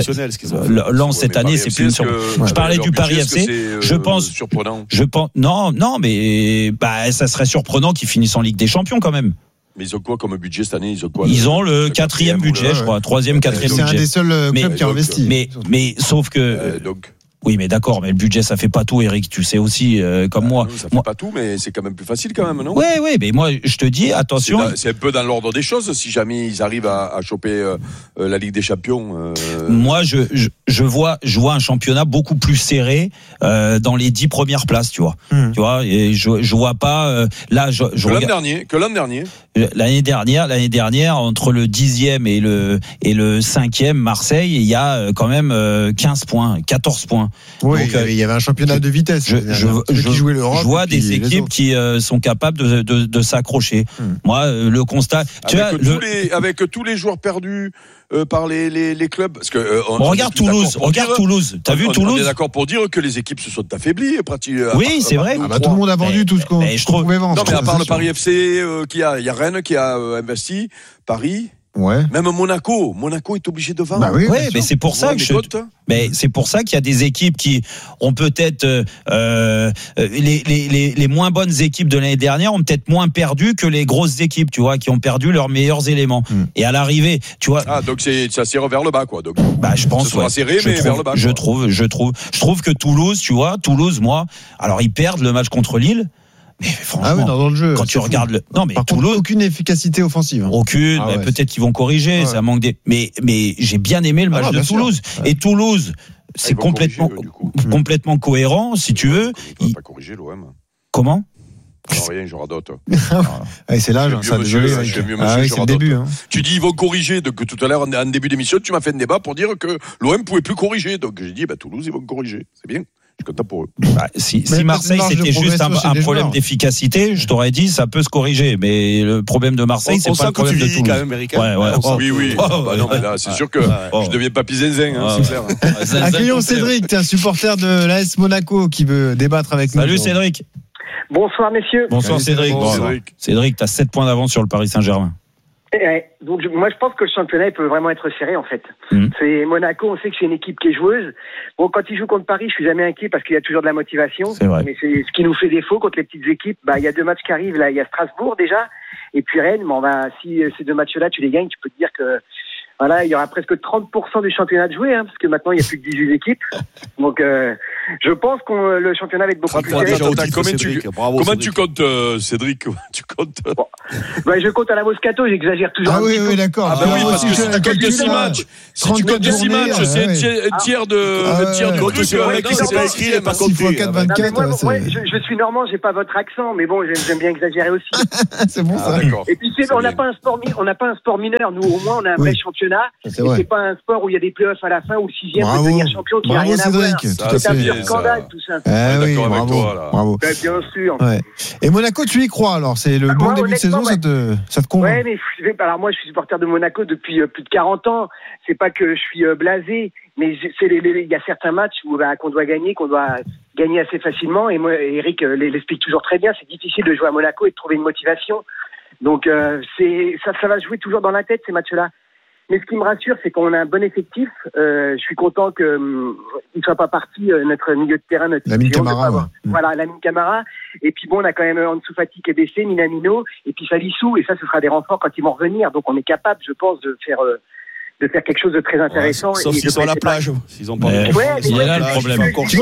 Lens cette année, c'est plus une surprise. Je parlais du Paris F C. Je pense, je pense, non, non, mais bah, ça serait surprenant qu'ils finissent en Ligue des Champions quand même. Mais ils ont quoi comme budget cette année ? Ils ont quoi ? Ils ont le quatrième budget, je crois, troisième, quatrième budget. C'est un des seuls clubs qui a investi. Mais, mais sauf que. Donc. Oui, mais d'accord, mais le budget, ça fait pas tout, Eric. Tu sais aussi, euh, comme ah, moi. Non, ça fait moi... pas tout, mais c'est quand même plus facile quand même, non ? Oui, oui, mais moi, je te dis, attention. C'est, dans, c'est un peu dans l'ordre des choses, si jamais ils arrivent à, à choper euh, la Ligue des Champions. Euh... Moi, je, je, je vois, je vois un championnat beaucoup plus serré euh, dans les dix premières places, tu vois. Mmh. Tu vois, et je, je vois pas. Euh, là, je, je que regarde... l'an dernier, que l'an dernier. L'année dernière, l'année dernière, entre le dixième et le et le cinquième, Marseille, il y a quand même quinze points, quatorze points. Oui. Donc, il y avait un championnat de vitesse. Je, je, je, qui jouait l'Europe, je vois des équipes qui euh, sont capables de, de, de s'accrocher. Hum. Moi, euh, le constat. Tu avec, vois, tous le... les, avec tous les joueurs perdus euh, par les, les, les clubs. Parce que, euh, on, bon, regarde Toulouse. Regarde dire, Toulouse. T'as on, vu on, Toulouse ? On est d'accord pour dire que les équipes se sont affaiblies. Oui, c'est vrai. Ah bah, tout le monde a vendu mais, tout ce qu'on, mais je trouve... pouvait vendre. Non, mais à part le Paris F C, euh, qui a, il y a Rennes qui a euh, investi, Paris. Ouais. Même Monaco, Monaco est obligé de vendre. Bah oui, ouais, mais c'est pour ça que je. Mais c'est pour ça qu'il y a des équipes qui ont peut-être euh, euh, les, les les les moins bonnes équipes de l'année dernière ont peut-être moins perdu que les grosses équipes, tu vois, qui ont perdu leurs meilleurs éléments. Mm. Et à l'arrivée, tu vois. Ah, donc c'est ça serre vers le bas, quoi. Donc. Bah, je pense. Ça ouais. serré, je mais trouve, vers le bas. Je trouve, je trouve, je trouve que Toulouse, tu vois, Toulouse, moi, alors ils perdent le match contre Lille. Mais franchement, ah oui, dans, dans le jeu, quand tu regardes fou. le, non mais par Toulouse, contre, aucune efficacité offensive. Aucune. Ah ouais, ouais, peut-être qu'ils vont corriger. Ah ouais. Ça manque des. Mais mais j'ai bien aimé le match ah non, de Toulouse. Ouais. Et Toulouse, c'est ah, complètement corriger, complètement cohérent, si tu veux. Il va pas corriger l'O M. Comment? Non, rien, je radote. ah, c'est l'âge, ça, désolé. Je mieux, ah, monsieur, oui, je c'est le début. Hein. Tu dis ils vont corriger. Donc tout à l'heure, en début d'émission, tu m'as fait un débat pour dire que l'O M pouvait plus corriger. Donc j'ai dit, bah, Toulouse, ils vont corriger. C'est bien. Je suis content pour eux. Bah, si, si Marseille c'était juste un, un problème d'efficacité, je t'aurais dit ça peut se corriger. Mais le problème de Marseille, on, c'est on pas le problème de Toulouse. Quand même, Eric, ouais, ouais, oh, oui, oui. Oh, bah non, mais là, c'est sûr que oh. je deviens papy zinzin. Hein, c'est clair. Accueillons Cédric, tu es un supporter de l'A S Monaco qui veut débattre avec Salut nous. Salut Cédric. Bonsoir messieurs. Bonsoir Cédric. Bonsoir Cédric. Cédric, tu as sept points d'avance sur le Paris Saint-Germain. Ouais, donc je, moi je pense que le championnat il peut vraiment être serré en fait. Mmh. C'est Monaco, on sait que c'est une équipe qui est joueuse. Bon, quand ils jouent contre Paris, je suis jamais inquiet parce qu'il y a toujours de la motivation. C'est vrai. Mais c'est ce qui nous fait défaut contre les petites équipes. Bah il y a deux matchs qui arrivent là, il y a Strasbourg déjà et puis Rennes. Bon bah si ces deux matchs-là tu les gagnes, tu peux te dire que voilà, il y aura presque trente pour cent du championnat de jouer, hein, parce que maintenant il n'y a plus que dix-huit équipes. Donc euh, je pense que le championnat va être beaucoup plus serré. Comment tu, Bravo, comment tu comptes, euh, Cédric? Tu comptes euh... bon. bah, Je compte à la Moscato, j'exagère toujours. Ah un oui, petit oui, peu. d'accord. Ah bah oui, parce que si tu comptes six matchs, si tu comptes six matchs, c'est un tiers de tiers du truc. C'est vrai qu'il s'est pas écrit, il n'est pas compté. Je suis normand, j'ai pas votre accent, mais bon, j'aime bien exagérer aussi. C'est bon ça. Et puis on n'a pas un sport, on n'a pas un sport mineur. Nous, au moins, on a un vrai championnat. C'est pas un sport où il y a des playoffs à la fin ou sixième peut devenir champion qui n'a rien à voir. C'est un pur scandale tout ça. Ah oui, bravo, bravo. Ben, bien sûr. Ouais. Et Monaco, tu y crois alors? C'est le bon moi, début de saison, ouais. ça te, ça te convainc? Ouais, mais alors moi, je suis supporter de Monaco depuis euh, plus de quarante ans. C'est pas que je suis euh, blasé, mais c'est les, les, il y a certains matchs où bah, qu'on doit gagner, qu'on doit gagner assez facilement. Et moi, Eric euh, l'explique toujours très bien. C'est difficile de jouer à Monaco et de trouver une motivation. Donc euh, c'est ça, ça va jouer toujours dans la tête ces matchs-là. Mais ce qui me rassure, c'est qu'on a un bon effectif. Euh, je suis content qu'il hum, ne soit pas parti, euh, notre milieu de terrain, notre Lamine Camara. Ouais. Voilà, Lamine Camara. Et puis bon, on a quand même Ansu Fati qui est baissé, Minamino, et puis Salissou. Et ça, ce sera des renforts quand ils vont revenir. Donc on est capable, je pense, de faire... Euh, de faire quelque chose de très intéressant. Ouais, sauf s'ils sont à la plage. S'ils ont pas ouais, il y a là le problème.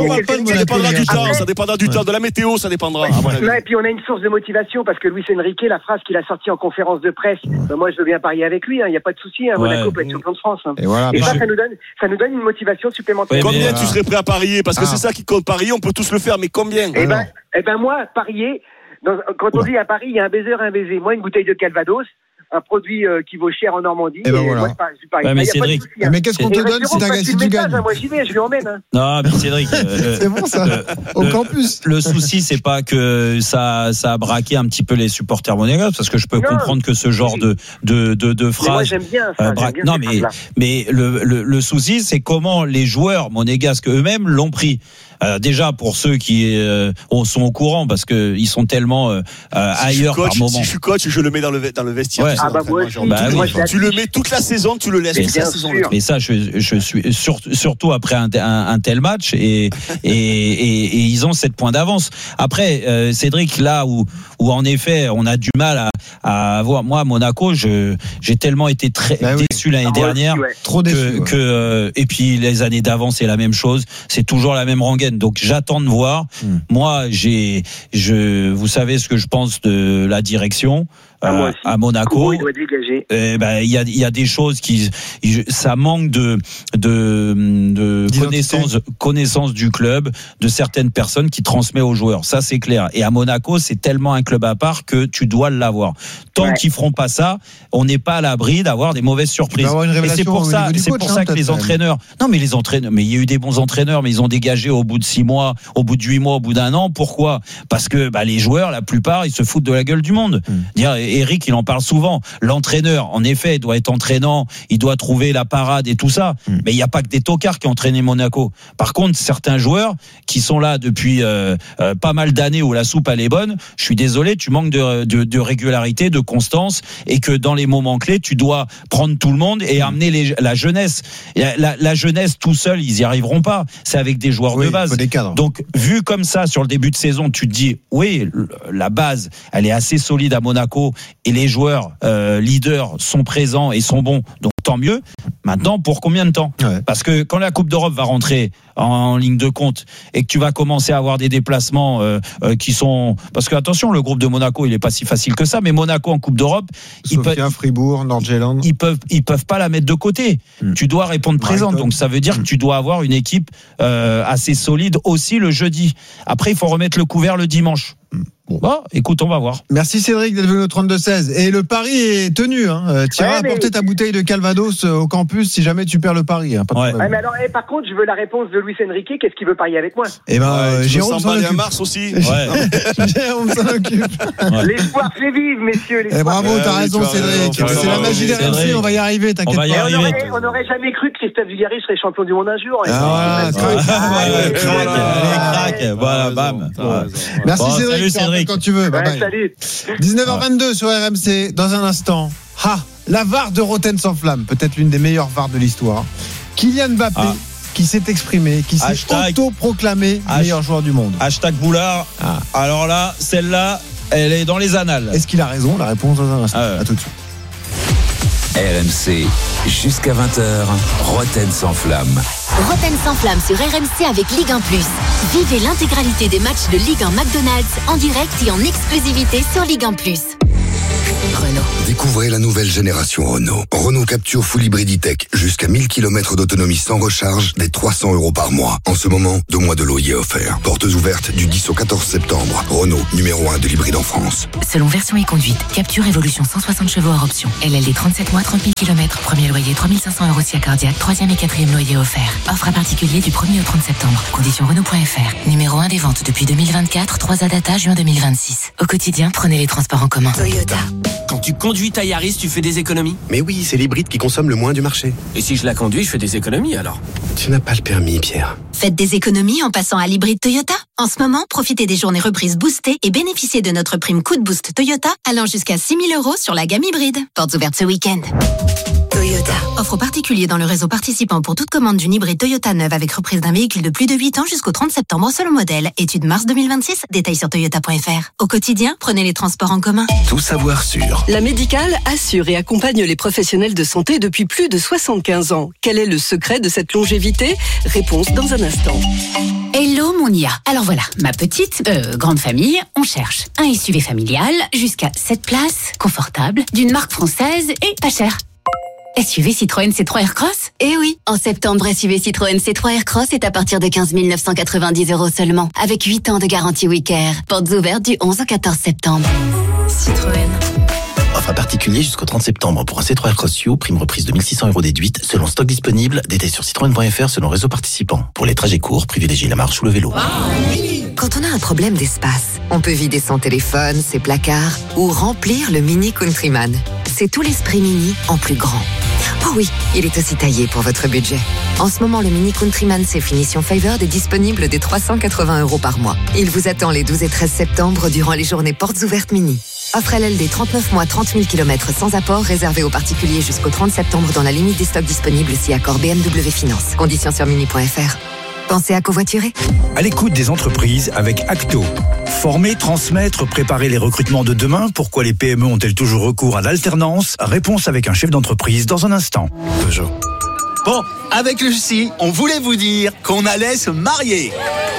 Ça dépendra du temps, ça dépendra du temps, de la météo, ça dépendra. Ouais, et puis on a une source de motivation parce que Luis Enrique, la phrase qu'il a sortie en conférence de presse, ben moi je veux bien parier avec lui, il hein, n'y a pas de souci, hein, Monaco ouais. peut être champion de France. Hein. Et, voilà, et ça, ça nous donne, ça nous donne une motivation supplémentaire. Ouais, combien voilà. tu serais prêt à parier? Parce que ah. c'est ça qui compte. Parier, on peut tous le faire, mais combien? Eh ben, eh ben moi, parier. Dans, quand on dit à Paris, il y a un baiser, un baiser. Moi, une bouteille de Calvados. Un produit euh, qui vaut cher en Normandie. Et, ben et voilà. Moi, je parie. Ouais, mais Cédric, souci, hein. mais qu'est-ce qu'on te donne si, t'as, si tu gagnes? Moi j'y vais, je lui emmène. Hein. Non, mais Cédric, euh, c'est bon ça. Le, Au le, campus. Le souci, c'est pas que ça, ça a braqué un petit peu les supporters monégasques, parce que je peux non, comprendre que ce genre oui. de, de, de, de phrase. Moi j'aime bien ça. Euh, bra- j'aime bien non, mais, mais le, le, le souci, c'est comment les joueurs monégasques eux-mêmes l'ont pris. Euh, déjà pour ceux qui euh, sont au courant parce que ils sont tellement euh, si ailleurs coach, par moment. Si je suis coach, je le mets dans le dans le vestiaire. Ouais. Ah bah moi, aussi, bah, moi oui. Tu le mets toute la saison, tu le laisses toute la saison. Mais ça, je, je suis sur, surtout après un, un, un tel match et, et, et, et ils ont sept points d'avance. Après, euh, Cédric, là où où en effet on a du mal à, à avoir. Moi, Monaco, je j'ai tellement été très bah oui. déçu l'année ah, dernière, ouais. trop déçu. Que, ouais. que euh, et puis les années d'avant, c'est la même chose. C'est toujours la même rengaine. Donc j'attends de voir. Hmm. Moi, j'ai, je, vous savez ce que je pense de la direction. Euh, à Monaco, il doit dégager. Eh ben, il y a, il y a des choses qui, ça manque de, de, de connaissance, connaissance du club, de certaines personnes qui transmettent aux joueurs. Ça, c'est clair. Et à Monaco, c'est tellement un club à part que tu dois l'avoir. Tant ouais. qu'ils feront pas ça, on n'est pas à l'abri d'avoir des mauvaises surprises. Et c'est pour ça, c'est coach, pour hein, ça que les entraîneurs, non, mais les entraîneurs, mais il y a eu des bons entraîneurs, mais ils ont dégagé au bout de six mois, au bout de huit mois, au bout d'un an. Pourquoi? Parce que, bah, les joueurs, la plupart, ils se foutent de la gueule du monde. Hum. Dire, Eric, il en parle souvent. L'entraîneur, en effet, doit être entraînant, il doit trouver la parade et tout ça. Mmh. Mais il n'y a pas que des tocards qui ont entraîné Monaco. Par contre, certains joueurs qui sont là depuis euh, euh, pas mal d'années où la soupe elle est bonne, je suis désolé, tu manques de, de, de régularité, de constance, et que dans les moments clés, tu dois prendre tout le monde et mmh. amener les, la jeunesse. La, la, la jeunesse tout seul, ils y arriveront pas. C'est avec des joueurs oui, de base. Donc, vu comme ça sur le début de saison, tu te dis, oui, la base, elle est assez solide à Monaco et les joueurs euh, leaders sont présents et sont bons, donc tant mieux. Maintenant, pour combien de temps? Ouais. Parce que quand la Coupe d'Europe va rentrer en, en ligne de compte et que tu vas commencer à avoir des déplacements euh, euh, qui sont... Parce que attention, le groupe de Monaco, il est pas si facile que ça, mais Monaco en Coupe d'Europe... Sofia, ils peuvent, Fribourg, Nord-Jylland... Ils peuvent, ils peuvent pas la mettre de côté. Hum. Tu dois répondre présent. Donc ça veut dire hum. que tu dois avoir une équipe euh, assez solide aussi le jeudi. Après, il faut remettre le couvert le dimanche. Hum. Bon. bon, écoute, on va voir. Merci Cédric d'être venu au trente-deux seize. Et le pari est tenu. Hein. Tu iras ouais, apporter mais... ta bouteille de Calvados au campus si jamais tu perds le pari. Hein. Pas ouais. Ouais, mais alors, eh, par contre, je veux la réponse de Luis Enrique. Qu'est-ce qu'il veut parier avec moi? Eh ben, euh, Jérôme s'en occupe. À Mars aussi. Ouais. Jérôme s'en occupe. Ouais. L'espoir fait vivre, messieurs. Eh bravo, t'as raison, oui, Cédric. Raison, c'est la magie des R M C. On va y arriver, t'inquiète pas. On n'aurait jamais cru que Christophe Dugarry serait champion du monde un jour. Ah, crac. Voilà, bam. Merci Cédric. Quand tu veux. Salut. dix-neuf heures vingt-deux sur R M C. Dans un instant. Ha! La V A R de Rotten sans flamme, peut-être l'une des meilleures V A R de l'histoire. Kylian Mbappé. Ah. Qui s'est exprimé, qui s'est auto-proclamé meilleur joueur du monde. Hashtag Boulard. Ah. Alors là, celle-là, elle est dans les annales. Est-ce qu'il a raison? La réponse dans un instant. Ah ouais. À tout de suite. R M C, jusqu'à vingt heures, Rotten sans flamme. Rotten sans flamme sur R M C avec Ligue un plus. Vivez l'intégralité des matchs de Ligue un McDonald's en direct et en exclusivité sur Ligue un plus. Renault. Découvrez la nouvelle génération Renault. Renault Capture Full Hybrid E-Tech. Jusqu'à mille kilomètres d'autonomie sans recharge, dès trois cents euros par mois. En ce moment, deux mois de loyer offert. Portes ouvertes du dix au quatorze septembre. Renault, numéro un de l'hybride en France. Selon version et conduite, Capture Evolution cent soixante chevaux hors option. L L D trente-sept mois, trente mille kilomètres. Premier loyer trois mille cinq cents euros si accordiaque. Troisième et quatrième loyer offert. Offre à particulier du premier au trente septembre. Conditions Renault point F R. Numéro un des ventes depuis deux mille vingt-quatre. trois A data juin deux mille vingt-six. Au quotidien, prenez les transports en commun. Toyota. Quand tu conduis ta Yaris, tu fais des économies? Mais oui, c'est l'hybride qui consomme le moins du marché. Et si je la conduis, je fais des économies alors? Tu n'as pas le permis, Pierre. Faites des économies en passant à l'hybride Toyota. En ce moment, profitez des journées reprises boostées et bénéficiez de notre prime coup de boost Toyota allant jusqu'à six mille euros sur la gamme hybride. Portes ouvertes ce week-end. Toyota. Offre aux particuliers dans le réseau participant pour toute commande d'une hybride Toyota neuve avec reprise d'un véhicule de plus de huit ans jusqu'au trente septembre selon modèle. Étude mars deux mille vingt-six. Détails sur toyota point F R. Au quotidien, prenez les transports en commun. Tout savoir sur. La Médicale assure et accompagne les professionnels de santé depuis plus de soixante-quinze ans. Quel est le secret de cette longévité? Réponse dans un instant. Hello mon I A. Alors voilà, ma petite, euh, grande famille, on cherche un S U V familial jusqu'à sept places, confortable, d'une marque française et pas cher. S U V Citroën C trois Aircross? Eh oui, en septembre, S U V Citroën C trois Aircross est à partir de quinze mille neuf cent quatre-vingt-dix euros seulement, avec huit ans de garantie Wicker. Portes ouvertes du onze au quatorze septembre. Citroën. Offre à particulier jusqu'au trente septembre pour un C trois Aircross U, prime reprise de mille six cents euros déduite, selon stock disponible, détails sur citroën point F R selon réseau participant. Pour les trajets courts, privilégiez la marche ou le vélo. Quand on a un problème d'espace, on peut vider son téléphone, ses placards ou remplir le Mini Countryman. C'est tout l'esprit Mini en plus grand. Oh oui, il est aussi taillé pour votre budget. En ce moment, le Mini Countryman C Finition Favored est disponible dès trois cent quatre-vingts euros par mois. Il vous attend les douze et treize septembre durant les journées portes ouvertes Mini. Offre L L D trente-neuf mois, trente mille kilomètres sans apport, réservé aux particuliers jusqu'au trente septembre dans la limite des stocks disponibles si accord B M W Finance. Conditions sur mini point F R. Pensez à covoiturer. À l'écoute des entreprises avec Acto. Former, transmettre, préparer les recrutements de demain. Pourquoi les P M E ont-elles toujours recours à l'alternance? Réponse avec un chef d'entreprise dans un instant. Peugeot. Bon, avec Lucie, on voulait vous dire qu'on allait se marier.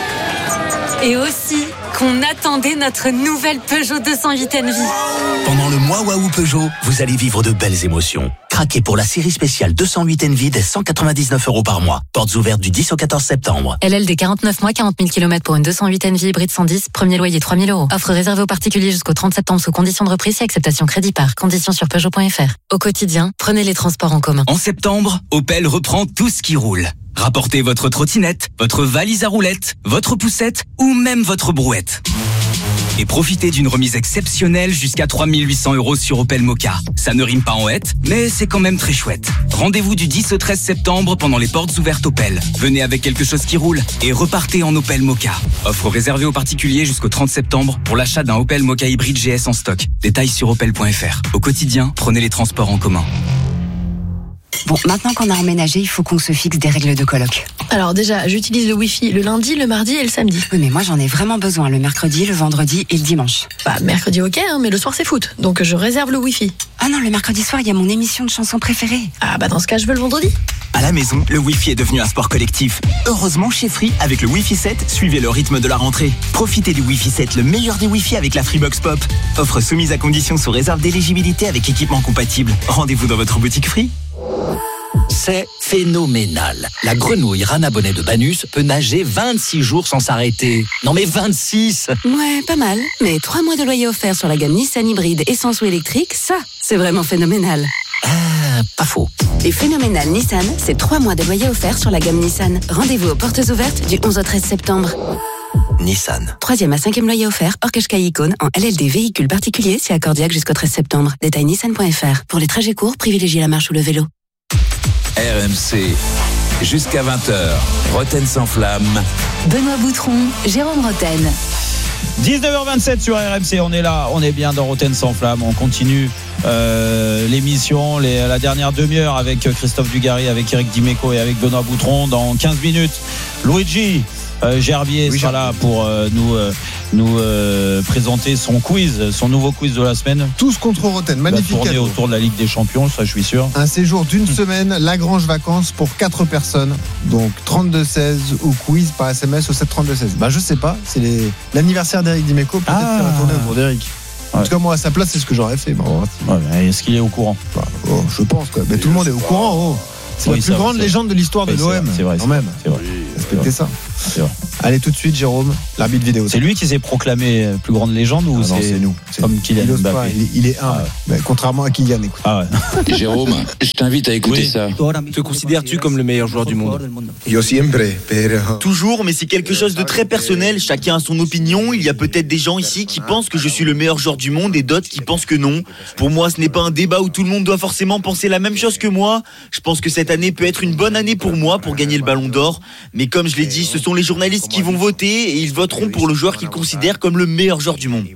Et aussi qu'on attendait notre nouvelle Peugeot deux cent huit Envy. Pendant le mois Waouh Peugeot, vous allez vivre de belles émotions. Craquez pour la série spéciale deux cent huit Envy dès cent quatre-vingt-dix-neuf euros par mois. Portes ouvertes du dix au quatorze septembre. L L D quarante-neuf mois, quarante mille kilomètres pour une deux cent huit Envy hybride cent dix, premier loyer trois mille euros. Offre réservée aux particuliers jusqu'au trente septembre sous conditions de reprise et acceptation crédit par. Conditions sur Peugeot point F R. Au quotidien, prenez les transports en commun. En septembre, Opel reprend tout ce qui roule. Rapportez votre trottinette, votre valise à roulettes, votre poussette ou même votre brouette. Et profitez d'une remise exceptionnelle jusqu'à trois mille huit cents euros sur Opel Mokka. Ça ne rime pas en hête, mais c'est quand même très chouette. Rendez-vous du dix au treize septembre pendant les portes ouvertes Opel. Venez avec quelque chose qui roule et repartez en Opel Mokka. Offre réservée aux particuliers jusqu'au trente septembre pour l'achat d'un Opel Mokka hybride G S en stock. Détails sur opel point F R. Au quotidien, prenez les transports en commun. Bon, maintenant qu'on a emménagé, il faut qu'on se fixe des règles de coloc. Alors déjà, j'utilise le Wi-Fi le lundi, le mardi et le samedi. Oui, mais moi j'en ai vraiment besoin le mercredi, le vendredi et le dimanche. Bah, mercredi ok, hein, mais le soir c'est foot, donc je réserve le Wi-Fi. Ah non, le mercredi soir, il y a mon émission de chansons préférée. Ah bah dans ce cas, je veux le vendredi. À la maison, le Wi-Fi est devenu un sport collectif. Heureusement, chez Free, avec le Wi-Fi sept, suivez le rythme de la rentrée. Profitez du Wi-Fi sept, le meilleur des Wi-Fi avec la Freebox Pop. Offre soumise à condition sous réserve d'éligibilité avec équipement compatible. Rendez-vous dans votre boutique Free. C'est phénoménal. La grenouille rana bonnet de Banus peut nager vingt-six jours sans s'arrêter. Non mais vingt-six! Ouais, pas mal. Mais trois mois de loyer offert sur la gamme Nissan hybride essence ou électrique, ça, c'est vraiment phénoménal. Ah, pas faux. Et phénoménal Nissan, c'est trois mois de loyer offert sur la gamme Nissan. Rendez-vous aux portes ouvertes du onze au treize septembre. Nissan. Troisième à cinquième loyer offert, hors Qashqai Icône, en L L D véhicule particulier, c'est accordiaque jusqu'au treize septembre. Détail nissan point F R. Pour les trajets courts, privilégiez la marche ou le vélo. R M C, jusqu'à vingt heures, Rotten sans flamme. Benoît Boutron, Jérôme Rotten. dix-neuf heures vingt-sept sur R M C, on est là, on est bien dans Rotten sans flamme, on continue euh, l'émission, les, la dernière demi-heure avec Christophe Dugarry, avec Eric Dimeco et avec Benoît Boutron. Dans quinze minutes, Luigi euh, Gerbier oui, sera là pour euh, nous, euh, nous euh, présenter son quiz, son nouveau quiz de la semaine. Tous contre Rotten, magnifique. Tourner autour de la Ligue des Champions, ça je suis sûr. Un séjour d'une semaine, Lagrange Vacances pour quatre personnes, donc trente-deux seize ou quiz par S M S au sept trente-deux seize. Bah je sais pas, c'est les... l'anniversaire d'Eric Dimeco, peut-être ah. ça va tourner autour d'Eric. En ouais. tout cas, moi, à sa place, c'est ce que j'aurais fait. Bon, ouais, est-ce qu'il est au courant? Bah, oh, je pense, quoi. Mais tout le monde est au courant. Oh. C'est oui, la plus grande légende de l'histoire oui, de l'O M. C'est vrai, quand même. C'est vrai. Respectez ça. C'est vrai. Allez, tout de suite, Jérôme, l'arbitre vidéo. C'est lui qui s'est proclamé plus grande légende ou ah non, c'est... c'est nous c'est comme Kylian il Mbappé. Il, il est un, ah ouais. mais contrairement à Kylian. Écoute. Ah ouais. Jérôme, je t'invite à écouter oui. ça. Te considères-tu comme le meilleur joueur du monde? Yo siempre, pero... Toujours, mais c'est quelque chose de très personnel. Chacun a son opinion. Il y a peut-être des gens ici qui pensent que je suis le meilleur joueur du monde et d'autres qui pensent que non. Pour moi, ce n'est pas un débat où tout le monde doit forcément penser la même chose que moi. Je pense que cette année peut être une bonne année pour moi pour gagner le Ballon d'Or. Mais comme je l'ai dit, ce sont les journalistes qui vont voter et ils voteront pour le joueur qu'ils considèrent comme le meilleur joueur du monde.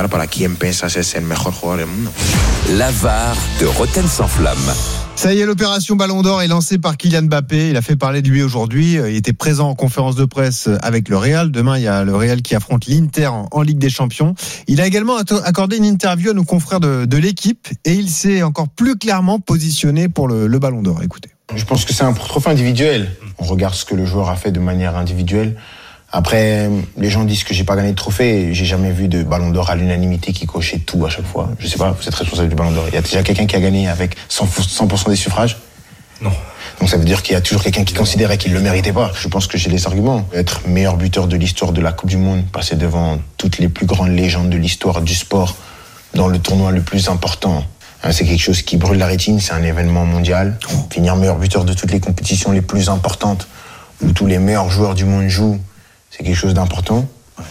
La V A R de Rotten sans flamme. Ça y est, l'opération Ballon d'Or est lancée par Kylian Mbappé. Il a fait parler de lui aujourd'hui. Il était présent en conférence de presse avec le Real. Demain, il y a le Real qui affronte l'Inter en, en Ligue des Champions. Il a également accordé une interview à nos confrères de, de l'équipe et il s'est encore plus clairement positionné pour le, le Ballon d'Or. Écoutez. Je pense que c'est un trophée individuel. On regarde ce que le joueur a fait de manière individuelle. Après, les gens disent que j'ai pas gagné de trophée. J'ai jamais vu de Ballon d'Or à l'unanimité qui cochait tout à chaque fois. Je sais pas, vous êtes responsable du Ballon d'Or. Il y a déjà quelqu'un qui a gagné avec cent pour cent des suffrages? Non. Donc ça veut dire qu'il y a toujours quelqu'un qui considérait qu'il le méritait pas. Je pense que j'ai les arguments. Être meilleur buteur de l'histoire de la Coupe du Monde, passer devant toutes les plus grandes légendes de l'histoire du sport dans le tournoi le plus important. C'est quelque chose qui brûle la rétine, c'est un événement mondial. Finir meilleur buteur de toutes les compétitions les plus importantes, où tous les meilleurs joueurs du monde jouent, c'est quelque chose d'important.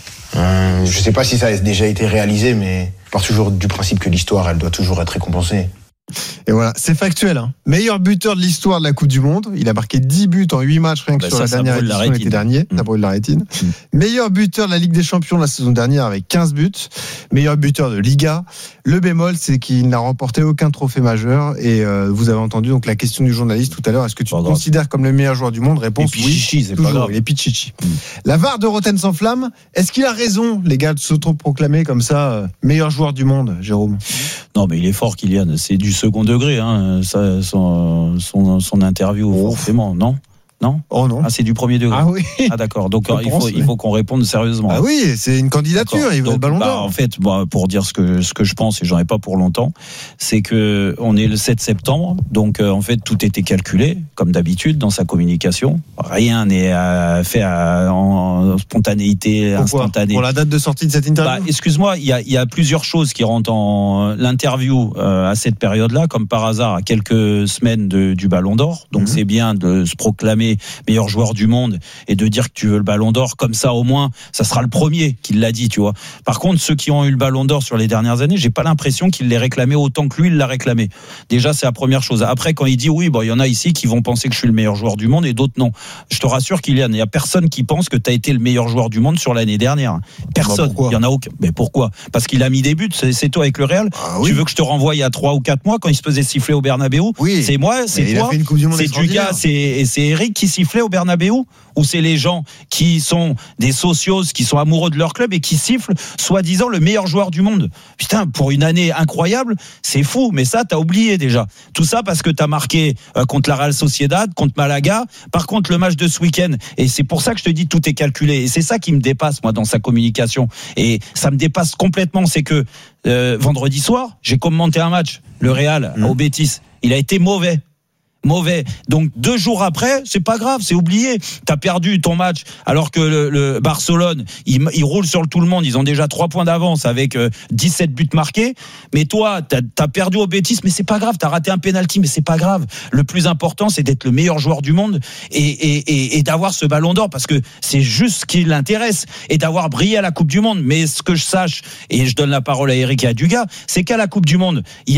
Euh, je ne sais pas si ça a déjà été réalisé, mais je pars toujours du principe que l'histoire, elle doit toujours être récompensée. Et voilà, c'est factuel. Hein. Meilleur buteur de l'histoire de la Coupe du Monde. Il a marqué dix buts en huit matchs rien que bah sur ça, la dernière édition l'été dernier. Mmh. Ça brûle la rétine. Mmh. Meilleur buteur de la Ligue des Champions la saison dernière avec quinze buts. Meilleur buteur de Liga. Le bémol, c'est qu'il n'a remporté aucun trophée majeur. Et euh, vous avez entendu donc la question du journaliste tout à l'heure. Est-ce que tu te considères comme le meilleur joueur du monde? Réponse oui. Chichi, c'est toujours. Pas grave. Il est Pichichi. Mmh. La V A R de Rotten sans flamme. Est-ce qu'il a raison, les gars, de s'auto-proclamer comme ça euh, meilleur joueur du monde, Jérôme? Non, mais il est fort, Kylian. C'est du second degré. Hein. Ça, son, son, son interview, oh. forcément, non? Non? Oh non. Ah, c'est du premier degré. Ah oui. Ah d'accord. Donc il pense, faut, il faut qu'on réponde sérieusement. Ah oui, c'est une candidature. D'accord. Il veut le Ballon d'Or. Bah, en fait, bah, pour dire ce que ce que je pense et j'en ai pas pour longtemps, c'est que on est le sept septembre, donc euh, en fait tout était calculé comme d'habitude dans sa communication. Rien n'est euh, fait à, en spontanéité Pourquoi instantanée. Pour la date de sortie de cette interview. Bah, excuse-moi, il y a il y a plusieurs choses qui rentrent en l'interview euh, à cette période-là, comme par hasard à quelques semaines de, du Ballon d'Or. Donc mmh. c'est bien de se proclamer meilleur joueur du monde et de dire que tu veux le Ballon d'Or, comme ça au moins ça sera le premier qui l'a dit, tu vois. Par contre, ceux qui ont eu le Ballon d'Or sur les dernières années, j'ai pas l'impression qu'il l'ait réclamé autant que lui il l'a réclamé. Déjà c'est la première chose. Après quand il dit oui, bon il y en a ici qui vont penser que je suis le meilleur joueur du monde et d'autres non. Je te rassure Kylian, il y a personne qui pense que tu as été le meilleur joueur du monde sur l'année dernière. Personne. Bah, il y en a aucun. Mais pourquoi? Parce qu'il a mis des buts, c'est, c'est toi avec le Real. Ah, oui. Tu veux que je te renvoie il y a trois ou quatre mois quand il se faisait siffler au Bernabéu? Oui. C'est moi, c'est toi, c'est Dugas, c'est c'est Eric qui sifflait au Bernabéu, ou c'est les gens qui sont des socios, qui sont amoureux de leur club et qui sifflent soi-disant le meilleur joueur du monde? Putain, pour une année incroyable, c'est fou, mais ça t'as oublié déjà. Tout ça parce que t'as marqué euh, contre la Real Sociedad, contre Malaga. Par contre, le match de ce week-end, et c'est pour ça que je te dis tout est calculé, et c'est ça qui me dépasse moi dans sa communication, et ça me dépasse complètement, c'est que euh, vendredi soir, j'ai commenté un match, le Real mmh. au Betis, il a été mauvais. Mauvais. Donc deux jours après, c'est pas grave, c'est oublié. T'as perdu ton match alors que le, le Barcelone, il, il roule sur le tout le monde. Ils ont déjà trois points d'avance avec euh, dix-sept buts marqués. Mais toi, t'as, t'as perdu au Betis, mais c'est pas grave. T'as raté un penalty, mais c'est pas grave. Le plus important, c'est d'être le meilleur joueur du monde et, et, et, et d'avoir ce Ballon d'Or parce que c'est juste ce qui l'intéresse et d'avoir brillé à la Coupe du Monde. Mais ce que je sache, et je donne la parole à Eric et à Dugas, c'est qu'à la Coupe du Monde, il y a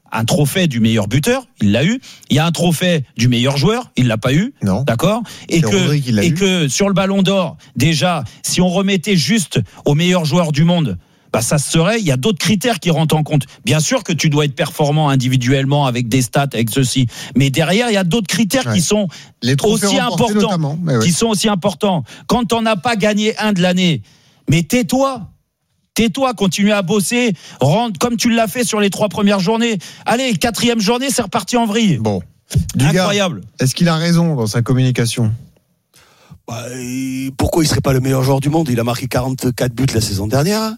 un trophée du meilleur buteur, il l'a eu. Il y a un trophée du meilleur joueur, il l'a pas eu. Non. D'accord. Et que, et que sur le Ballon d'Or, déjà, si on remettait juste au meilleur joueur du monde, bah ça serait, il y a d'autres critères qui rentrent en compte. Bien sûr que tu dois être performant individuellement avec des stats, avec ceci, mais derrière il y a d'autres critères ouais. qui sont Les aussi importants, ouais. qui sont aussi importants. Quand t'en as pas gagné un de l'année, mais tais-toi. Tais-toi, continue à bosser, rentre comme tu l'as fait sur les trois premières journées. Allez, quatrième journée, c'est reparti en vrille. Bon, incroyable. Dugas, est-ce qu'il a raison dans sa communication? Bah, pourquoi il serait pas le meilleur joueur du monde? Il a marqué quarante-quatre buts la saison dernière.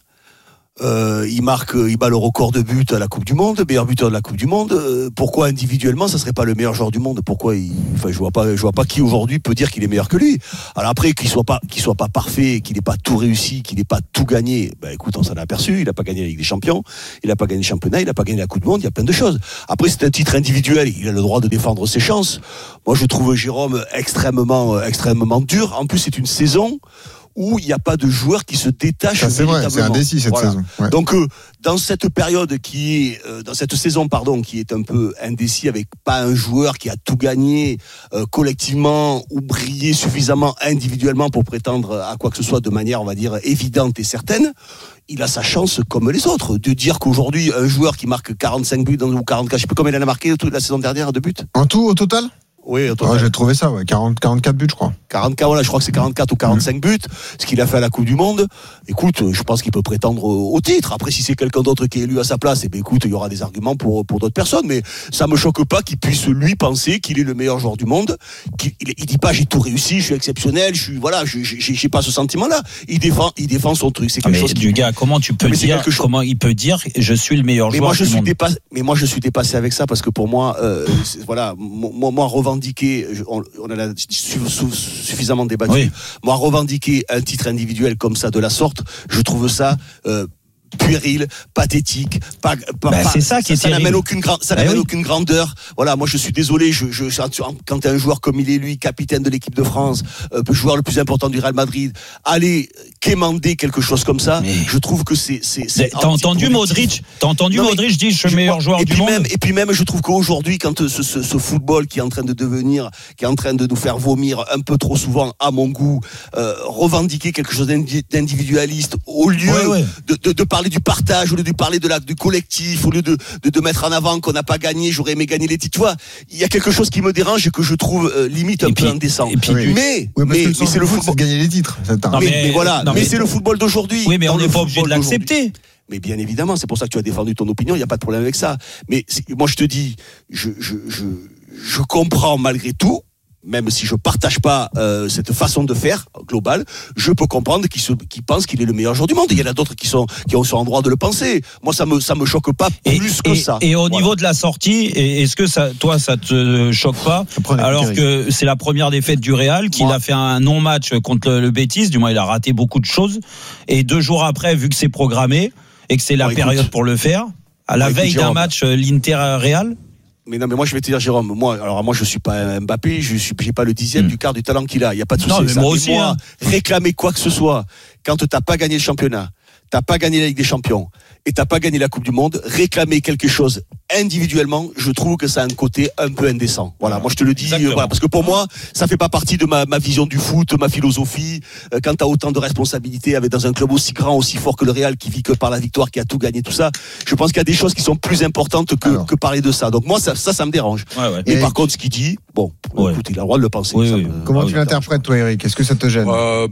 Euh, il marque, il bat le record de buts à la Coupe du Monde, meilleur buteur de la Coupe du Monde. Euh, pourquoi individuellement, ça serait pas le meilleur joueur du monde? Pourquoi il, enfin, je vois pas, je vois pas qui aujourd'hui peut dire qu'il est meilleur que lui. Alors après, qu'il soit pas, qu'il soit pas parfait, qu'il n'ait pas tout réussi, qu'il n'ait pas tout gagné. Ben écoute, on s'en a aperçu. Il a pas gagné la Ligue des Champions, il a pas gagné le championnat, il a pas gagné la Coupe du Monde. Il y a plein de choses. Après, c'est un titre individuel. Il a le droit de défendre ses chances. Moi, je trouve Jérôme extrêmement, extrêmement dur. En plus, c'est une saison où il n'y a pas de joueur qui se détache. Ça, c'est vrai, c'est indécis cette voilà. saison. Ouais. Donc euh, dans cette période qui est, euh, dans cette saison pardon, qui est un peu indécis, avec pas un joueur qui a tout gagné euh, collectivement ou brillé suffisamment individuellement pour prétendre à quoi que ce soit de manière, on va dire, évidente et certaine. Il a sa chance comme les autres de dire qu'aujourd'hui un joueur qui marque quarante-cinq buts ou quarante-quatre, je sais plus combien il en a marqué toute la saison dernière de buts. En tout, au total? Oui, au total. Ah, j'ai trouvé ça, ouais. quarante, quarante-quatre buts, je crois. quarante-quatre, voilà, je crois que c'est quarante-quatre ou quarante-cinq mmh. buts. Ce qu'il a fait à la Coupe du Monde. Écoute, je pense qu'il peut prétendre au, au titre. Après, si c'est quelqu'un d'autre qui est élu à sa place, eh bien, écoute, il y aura des arguments pour, pour d'autres personnes. Mais ça me choque pas qu'il puisse, lui, penser qu'il est le meilleur joueur du monde. Qu'il, il, il dit pas, j'ai tout réussi, je suis exceptionnel, je suis, voilà, je, j'ai, j'ai pas ce sentiment-là. Il défend, il défend son truc. C'est quelque ah, chose du qui... gars, comment tu peux dire, comment il peut dire, je suis le meilleur mais joueur moi, je du suis monde. Dépassé, mais moi, je suis dépassé avec ça parce que pour moi, euh, voilà, moi, moi, revendiquer, on, on en a suffisamment débattu. Oui. Moi, revendiquer un titre individuel comme ça, de la sorte, je trouve ça euh, puéril, pathétique, pas, pas, bah, pas, c'est ça qui est ça, ça n'amène aucune grande, ça bah n'amène oui. aucune grandeur. Voilà, moi je suis désolé, je, je, quand t'es un joueur comme il est lui, capitaine de l'équipe de France, euh, joueur le plus important du Real Madrid, aller quémander quelque chose comme ça, mais... je trouve que c'est, c'est, c'est t'as entendu Modric, t'as entendu non, Modric dire je suis le meilleur joueur et du puis monde. Même, et puis même, je trouve qu'aujourd'hui, quand ce, ce, ce football qui est en train de devenir, qui est en train de nous faire vomir un peu trop souvent, à mon goût, euh, revendiquer quelque chose d'individualiste au lieu ouais, ouais. De, de, de parler du partage, au lieu de parler de la, du collectif, au lieu de, de, de mettre en avant qu'on n'a pas gagné, j'aurais aimé gagner les titres. Tu vois, il y a quelque chose qui me dérange et que je trouve euh, limite un et peu puis, indécent. Puis, oui. Mais, oui, mais, mais c'est le football. C'est gagner les titres. Non, mais, mais, mais voilà, non, mais, mais c'est le football d'aujourd'hui. Oui, mais on n'est pas obligé de l'accepter. Mais bien évidemment, c'est pour ça que tu as défendu ton opinion, il n'y a pas de problème avec ça. Mais moi, je te dis, je, je, je, je comprends malgré tout, même si je partage pas euh, cette façon de faire globale, je peux comprendre qu'il se, qu'il pense qu'il est le meilleur joueur du monde. Il y en a d'autres qui sont qui sont en droit de le penser. Moi, ça me ça me choque pas plus et, que et, ça. Et au voilà. niveau de la sortie, est-ce que ça, toi, ça te choque pas alors que c'est la première défaite du Real, qu'il ouais. a fait un non-match contre le, le Betis, du moins il a raté beaucoup de choses, et deux jours après, vu que c'est programmé et que c'est la ouais, période écoute. pour le faire, à la ouais, veille écoute, d'un match l'Inter-Real. Mais non, mais moi je vais te dire, Jérôme, moi, alors moi je suis pas Mbappé, je suis, j'ai pas le dixième mmh. du quart du talent qu'il a. Il y a pas de souci. Non, mais ça. moi aussi. Moi, hein. réclamer quoi que ce soit quand t'as pas gagné le championnat, t'as pas gagné la Ligue des Champions et t'as pas gagné la Coupe du Monde, réclamer quelque chose individuellement, je trouve que ça a un côté un peu indécent. Voilà, moi je te le dis, euh, voilà, parce que pour moi, ça fait pas partie de ma, ma vision du foot, ma philosophie. Euh, quand t'as autant de responsabilités avec dans un club aussi grand, aussi fort que le Real, qui vit que par la victoire, qui a tout gagné, tout ça, je pense qu'il y a des choses qui sont plus importantes que, Alors. que parler de ça. Donc moi, ça, ça, ça me dérange. Ouais, ouais. Mais et par contre, ce qu'il dit, bon, ouais. écoute, il a le droit de le penser. Oui, ça oui. me, Comment tu l'interprètes, toi, Eric? Est-ce que ça te gêne? euh,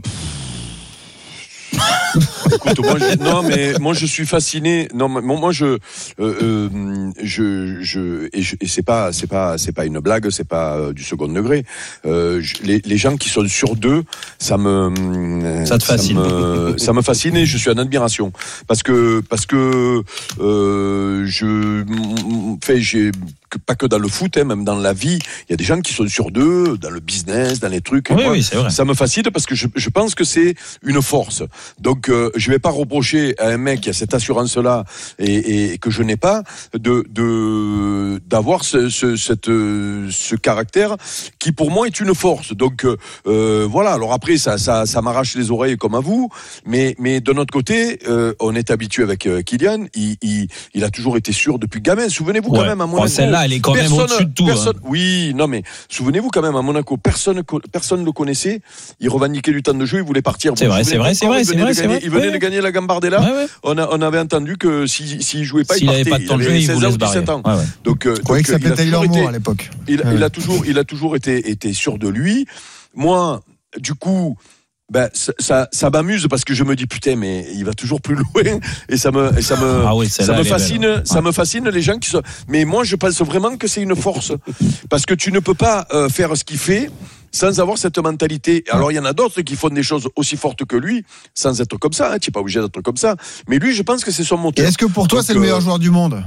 Écoute, moi, je, non, mais moi je suis fasciné. Non, moi je, euh, euh, je, je, et, je, et c'est pas, c'est pas, c'est pas une blague, c'est pas euh, du second degré. Euh, je, les, les gens qui sont sur deux, ça me, ça te fascine. Ça me, ça me fascine et je suis en admiration parce que, parce que, euh, je, fait, j'ai que, pas que dans le foot, hein, même dans la vie, il y a des gens qui sont sûrs d'eux, dans le business, dans les trucs. Oui, moi, oui, c'est vrai. Ça me fascine parce que je, je pense que c'est une force. Donc, euh, je vais pas reprocher à un mec qui a cette assurance-là et, et que je n'ai pas de, de d'avoir ce, ce, cette, ce caractère qui pour moi est une force. Donc, euh, voilà. Alors après, ça, ça, ça m'arrache les oreilles comme à vous, mais, mais de notre côté, euh, on est habitué avec euh, Kylian. Il, il, il a toujours été sûr depuis gamin. Souvenez-vous quand ouais. même à Monaco. Oh, celle-là, elle est quand personne, même au-dessus de tout. Personne, hein. Oui, non, mais souvenez-vous quand même à Monaco, personne, personne le connaissait. Il revendiquait du temps de jeu, il voulait partir. C'est vrai, c'est vrai, c'est vrai, il c'est venait vrai, de c'est gagner, vrai. il venait ouais. de gagner la Gambardella. Ouais, ouais. On, a, on avait entendu que s'il si, si jouait pas, S'il il partait. Avait pas de temps de jeu, il seize voulait ans se ou barrer. dix-sept ans. Ouais, ouais. Donc, euh, Je croyais donc, que ça s'appelait Taylor Moore à l'époque. Il, ouais. il a toujours, il a toujours été, été sûr de lui. Moi, du coup. Ben ça, ça, ça m'amuse parce que je me dis putain mais il va toujours plus loin et ça me et ça me ah oui, ça me fascine belle. ça ouais. me fascine les gens qui sont mais moi je pense vraiment que c'est une force parce que tu ne peux pas euh, faire ce qu'il fait sans avoir cette mentalité. Alors il y en a d'autres qui font des choses aussi fortes que lui sans être comme ça, hein. Tu n'es pas obligé d'être comme ça, mais lui je pense que c'est son moteur. Et est-ce que pour toi Donc, c'est le meilleur euh... joueur du monde?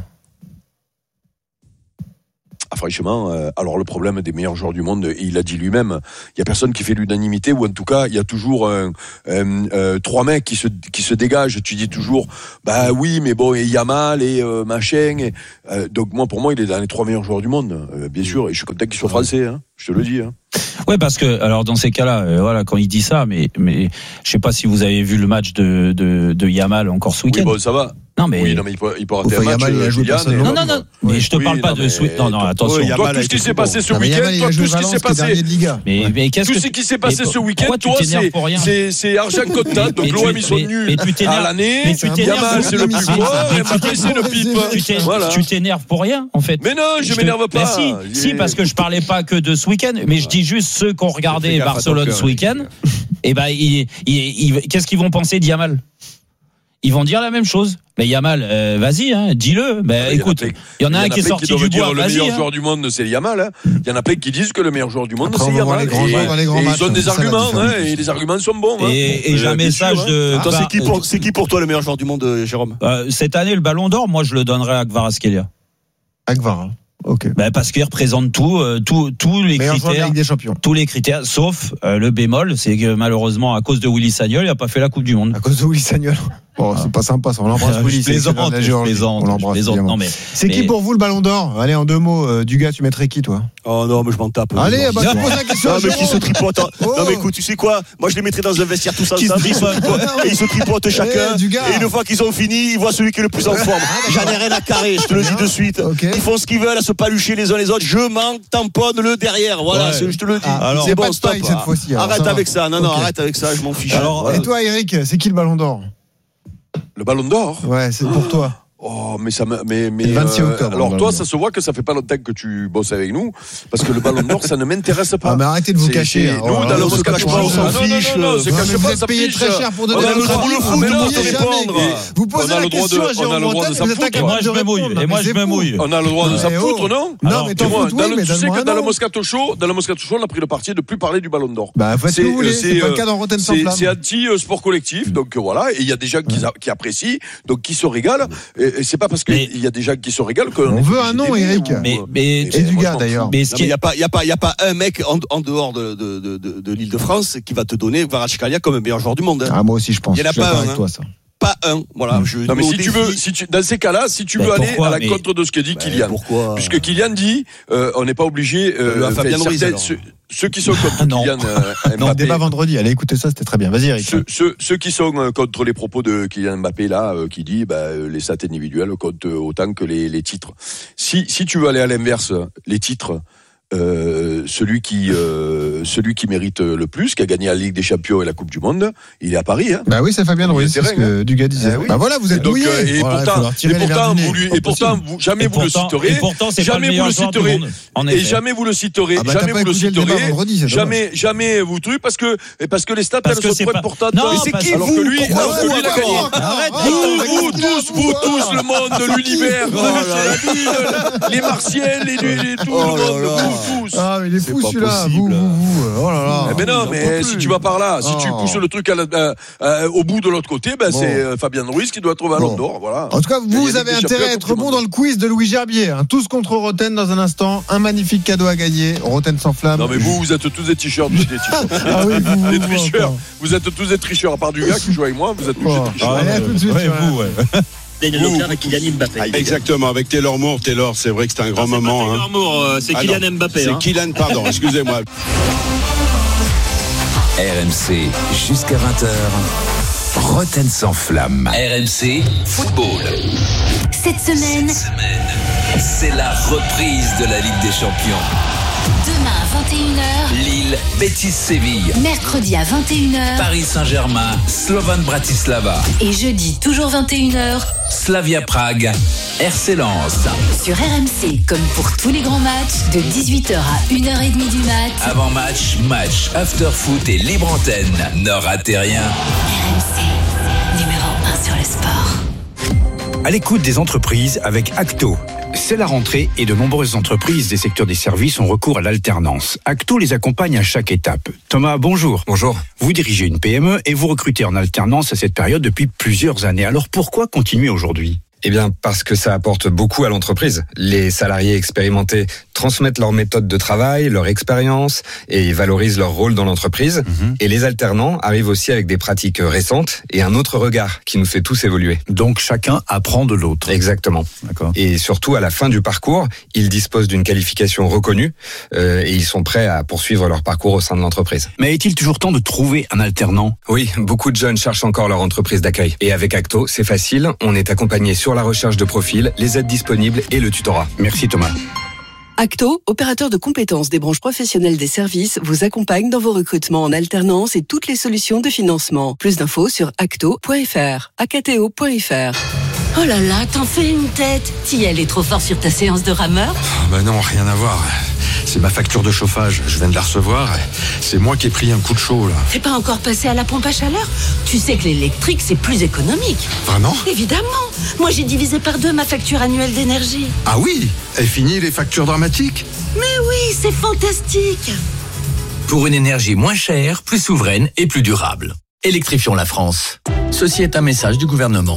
Ah, franchement, euh, alors le problème des meilleurs joueurs du monde, il a dit lui-même, il y a personne qui fait l'unanimité, ou en tout cas, il y a toujours euh, euh, euh, trois mecs qui se qui se dégagent. Tu dis toujours, bah oui, mais bon, et Yamal et euh, machin. Et, euh, donc moi, pour moi, il est dans les trois meilleurs joueurs du monde, euh, bien sûr. Et je suis content qu'il soit français, hein, je te le dis. Hein. Ouais, parce que alors dans ces cas-là, euh, voilà, quand il dit ça, mais mais je sais pas si vous avez vu le match de de, de Yamal encore ce week-end. Oui, bon, ça va. Non mais oui, non mais il peut, il peut rater un match. Yamal, il a joué personne. Non non non. Mais je te oui, parle pas non, de ce non non attention. Oui, toi, tout ce qui s'est passé ce week-end, toi, tout ce qui s'est passé. Mais mais qu'est-ce que tout ce qui s'est passé ce week-end, toi, c'est c'est c'est argent comptant. Donc l'O M ils sont nuls à l'année. Yamal c'est le plus fort. Mbappé c'est le pipe. Voilà. Tu t'énerves pour rien en fait. Mais non, je m'énerve pas. Si si parce que je parlais pas que de ce week-end, mais je dis juste ceux qui ont regardé Barcelone ce week-end. Et ben qu'est-ce qu'ils vont penser de Yamal? Ils vont dire la même chose. Mais Yamal, euh, vas-y, hein, dis-le. Ben, ouais, écoute, il y en a, y en a un qui est sorti qui du bois. Le meilleur hein. joueur du monde, c'est Yamal. Hein. Il y en a plein qui disent que le meilleur joueur du monde, Après, c'est Yamal. Les et, dans les grands et matchs, ils ont des arguments, hein, et les arguments sont bons. Hein. Et, et jamais sage de. Attends, c'est qui pour, c'est qui pour toi le meilleur joueur du monde, Jérôme? euh, Cette année, le Ballon d'Or, moi, je le donnerais à Kvaratskhelia. À Kvara. Ok. Ben parce qu'il représente tout, euh, tout, tous les meilleur critères, des champions. tous les critères, sauf euh, le bémol, c'est que malheureusement à cause de Willy Sagnol, il a pas fait la Coupe du Monde. À cause de Willy Sagnol. Bon, ah. c'est pas sympa, ça. On l'embrasse, euh, Willy. Je plaisante, je plaisante, on l'embrasse. Non mais. C'est mais... qui pour vous le Ballon d'Or? Allez, en deux mots, euh, du gars, tu mettrais qui, toi? Oh non, mais je m'en tape. Allez, bah, tu poses la question. Non, mais qui se tripote. Oh. Non, mais écoute, tu sais quoi? Moi, je les mettrais dans un vestiaire tous ensemble. Ils se tripotent, et ils se tripotent chacun. Et une fois qu'ils ont fini, ils voient celui qui est le plus en forme. J'en ai rien à carrer, je te le dis de suite. Ils font ce qu'ils veulent, à se palucher les uns les autres. Je m'en tamponne le derrière. Voilà, je te le dis. C'est bon, stop. Arrête avec ça. Non, non, arrête avec ça, je m'en fiche. Et toi, Eric, c'est qui le Ballon d'Or? Le Ballon d'Or? Ouais, c'est pour toi. Oh, mais ça me, mais, mais, vingt-six octobre, euh, alors toi, ça se voit que ça fait pas longtemps que tu bosses avec nous, parce que le Ballon d'Or, ça ne m'intéresse pas. Ah, mais arrêtez de vous cacher. Hein. Nous, dans le Moscato, on s'en fiche. Non, non, non, c'est cache pas, ça payé très cher pour donner le droit de foot, répondre. Vous posez la question à Jérôme Bretagne, vous êtes incapable de répondre. Et moi, je me mouille. On a le droit de s'en foutre, non? Non, mais t'en fous, oui, mais tu sais que dans le Moscato Show, dans le Moscato Show, on a pris le parti de plus parler du Ballon d'Or. Bah, faites ce que vous voulez. C'est pas le cas dans Rotten sans flamme. C'est anti-sport collectif, donc voilà. Et il y a des gens qui apprécient, donc qui se régalent. Et c'est pas parce que il y a des gens qui se régalent qu'on on veut un nom, Eric. Mais, mais, et du gars d'ailleurs. Mais il n'y a pas, il y a pas, il y a pas un mec en, en dehors de, de, de, de, de l'Île-de-France qui va te donner Kvaratskhelia comme meilleur joueur du monde. Hein. Ah moi aussi je pense. Il n'y en a pas un. Avec toi, ça. Pas un, voilà. Je non mais si tu veux, si tu, dans ces cas-là, si tu ben veux pourquoi, aller à la mais... contre de ce que dit ben Kylian, pourquoi puisque Kylian dit, euh, on n'est pas obligé. Euh, Fabien Ruiz, ceux, ceux qui sont contre non. Kylian, euh, Mbappé, non, débat vendredi. Allez, écoutez ça, c'était très bien. Vas-y, Eric. Ceux, ceux, ceux qui sont contre les propos de Kylian Mbappé là, euh, qui dit, bah, les stats individuels comptent autant que les, les titres. Si, si tu veux aller à l'inverse, les titres. Euh, celui qui euh, celui qui mérite le plus, qui a gagné la Ligue des Champions et la Coupe du Monde, il est à Paris. Hein. Bah oui, c'est Fabien Ruiz, c'est ce que hein. Dugas disait. Ah oui. Bah voilà, vous êtes douillé. Et, voilà, pourtant, et pourtant, vous lui, et pourtant, vous, jamais et vous pourtant, le citerez. Et pourtant, c'est jamais pas le vous le citerez. Et jamais vous le citerez. Ah bah, jamais vous le citerez. Vendredi, jamais, jamais vous truc parce que parce que les stats elles sont trop importantes. Non, mais c'est qui vous? Alors que lui, alors que lui il a gagné. Arrête. Vous, vous tous, vous tous, le monde, l'univers, les Martiens, les tout le monde, vous tous. il est, C'est fou pas celui-là. possible. Vous, vous, vous. Oh là là. Eh ben non, mais si tu vas par là, si Oh. tu pousses le truc à la- euh, euh, au bout de l'autre côté, ben Bon. c'est euh, Fabien Ruiz qui doit trouver un Bon. lot d'or. Voilà. En tout cas, Il y a vous des avez champions intérêt à être contre bon monde. dans le quiz de Louis Gerbier. Hein. Tous contre Roten dans un instant. Un magnifique cadeau à gagner. Roten sans flamme. Non mais vous, vous êtes tous des t-shirts, des t-shirts. Ah oui, vous, des vous, tricheurs. encore. Vous êtes tous des tricheurs. À part du gars qui joue avec moi, vous êtes tous Bon. des tricheurs. Allez, à tout de suite. Ouais, sur vous, ouais. Daniel Leclerc et Kylian Mbappé. Exactement, avec Taylor Moore. Taylor, c'est vrai que c'était un grand moment. Taylor hein. Moore, euh, c'est Ah Kylian non, Mbappé. C'est hein. Kylian, pardon, excusez-moi. R M C jusqu'à vingt heures. Roten sans flamme. R M C Football. Cette semaine, C'est la reprise de la Ligue des Champions. demain à vingt et une heures, Lille, Betis Séville. mercredi à vingt et une heures Paris Saint-Germain, Slovan Bratislava. et jeudi toujours vingt et une heures Slavia Prague, R C Lens. sur R M C. Comme pour tous les grands matchs, de dix-huit heures à une heure trente du mat. Avant-match, match, after-foot et libre antenne. Ne ratez rien. R M C, numéro un sur le sport. À l'écoute des entreprises avec Acto. C'est la rentrée et de nombreuses entreprises des secteurs des services ont recours à l'alternance. Acto les accompagne à chaque étape. Thomas, bonjour. Bonjour. Vous dirigez une P M E et vous recrutez en alternance à cette période depuis plusieurs années. Alors pourquoi continuer aujourd'hui ? Eh bien, parce que ça apporte beaucoup à l'entreprise. Les salariés expérimentés transmettent leurs méthodes de travail, leur expérience et valorisent leur rôle dans l'entreprise. Mmh. Et les alternants arrivent aussi avec des pratiques récentes et un autre regard qui nous fait tous évoluer. Donc chacun apprend de l'autre. Exactement. D'accord. Et surtout, à la fin du parcours, ils disposent d'une qualification reconnue euh, et ils sont prêts à poursuivre leur parcours au sein de l'entreprise. Mais est-il toujours temps de trouver un alternant ? Oui, beaucoup de jeunes cherchent encore leur entreprise d'accueil. Et avec Acto, c'est facile, on est accompagné sur la recherche de profil, les aides disponibles et le tutorat. Merci Thomas. Acto, opérateur de compétences des branches professionnelles des services, vous accompagne dans vos recrutements en alternance et toutes les solutions de financement. Plus d'infos sur acto point f r, acto point f r. Oh là là, t'en fais une tête. T'y allais trop fort sur ta séance de rameur. Bah non, rien à voir. C'est ma facture de chauffage, je viens de la recevoir. C'est moi qui ai pris un coup de chaud là. T'es pas encore passé à la pompe à chaleur? Tu sais que l'électrique, c'est plus économique. Vraiment ? Évidemment. Moi, j'ai divisé par deux ma facture annuelle d'énergie. Ah oui ? Et fini les factures dramatiques ? Mais oui, c'est fantastique. Pour une énergie moins chère, plus souveraine et plus durable. Électrifions la France. Ceci est un message du gouvernement.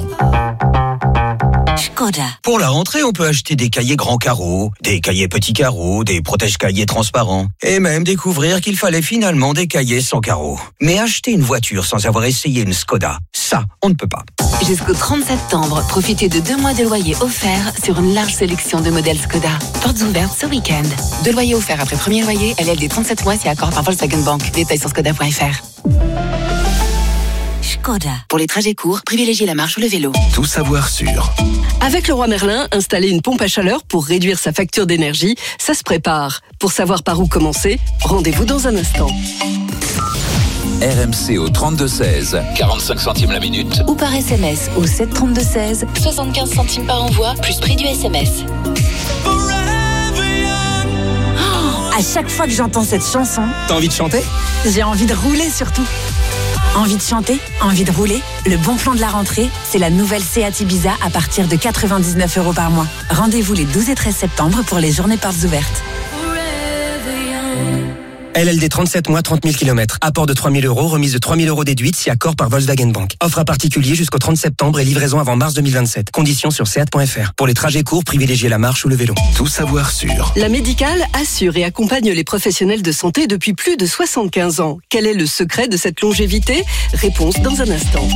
Skoda. Pour la rentrée, on peut acheter des cahiers grands carreaux, des cahiers petits carreaux, des protège-cahiers transparents, et même découvrir qu'il fallait finalement des cahiers sans carreaux. Mais acheter une voiture sans avoir essayé une Skoda, ça, on ne peut pas. Jusqu'au trente septembre, profitez de deux mois de loyer offerts sur une large sélection de modèles Skoda. Portes ouvertes ce week-end. Deux loyers offerts après premier loyer, L L D trente-sept mois si accord par Volkswagen Bank. Détails sur skoda point f r. Skoda. Pour les trajets courts, privilégiez la marche ou le vélo. Tout savoir sur. Avec Leroy Merlin, installer une pompe à chaleur pour réduire sa facture d'énergie, ça se prépare. Pour savoir par où commencer, rendez-vous dans un instant. R M C au trente-deux seize, quarante-cinq centimes la minute. Ou par S M S au sept trente-deux seize, soixante-quinze centimes par envoi, plus prix du S M S. Oh, à chaque fois que j'entends cette chanson, T'as envie de chanter ? j'ai envie de rouler surtout. Envie de chanter, envie de rouler. Le bon plan de la rentrée, c'est la nouvelle Seat Ibiza à partir de quatre-vingt-dix-neuf euros par mois. Rendez-vous les douze et treize septembre pour les journées portes ouvertes. L L D trente-sept mois, trente mille kilomètres. Apport de trois mille euros, remise de trois mille euros déduite si accord par Volkswagen Bank. Offre à particulier jusqu'au trente septembre et livraison avant mars deux mille vingt-sept. Conditions sur seat point f r. Pour les trajets courts, privilégiez la marche ou le vélo. Tout savoir sur. La Médicale assure et accompagne les professionnels de santé depuis plus de soixante-quinze ans. Quel est le secret de cette longévité ? Réponse dans un instant.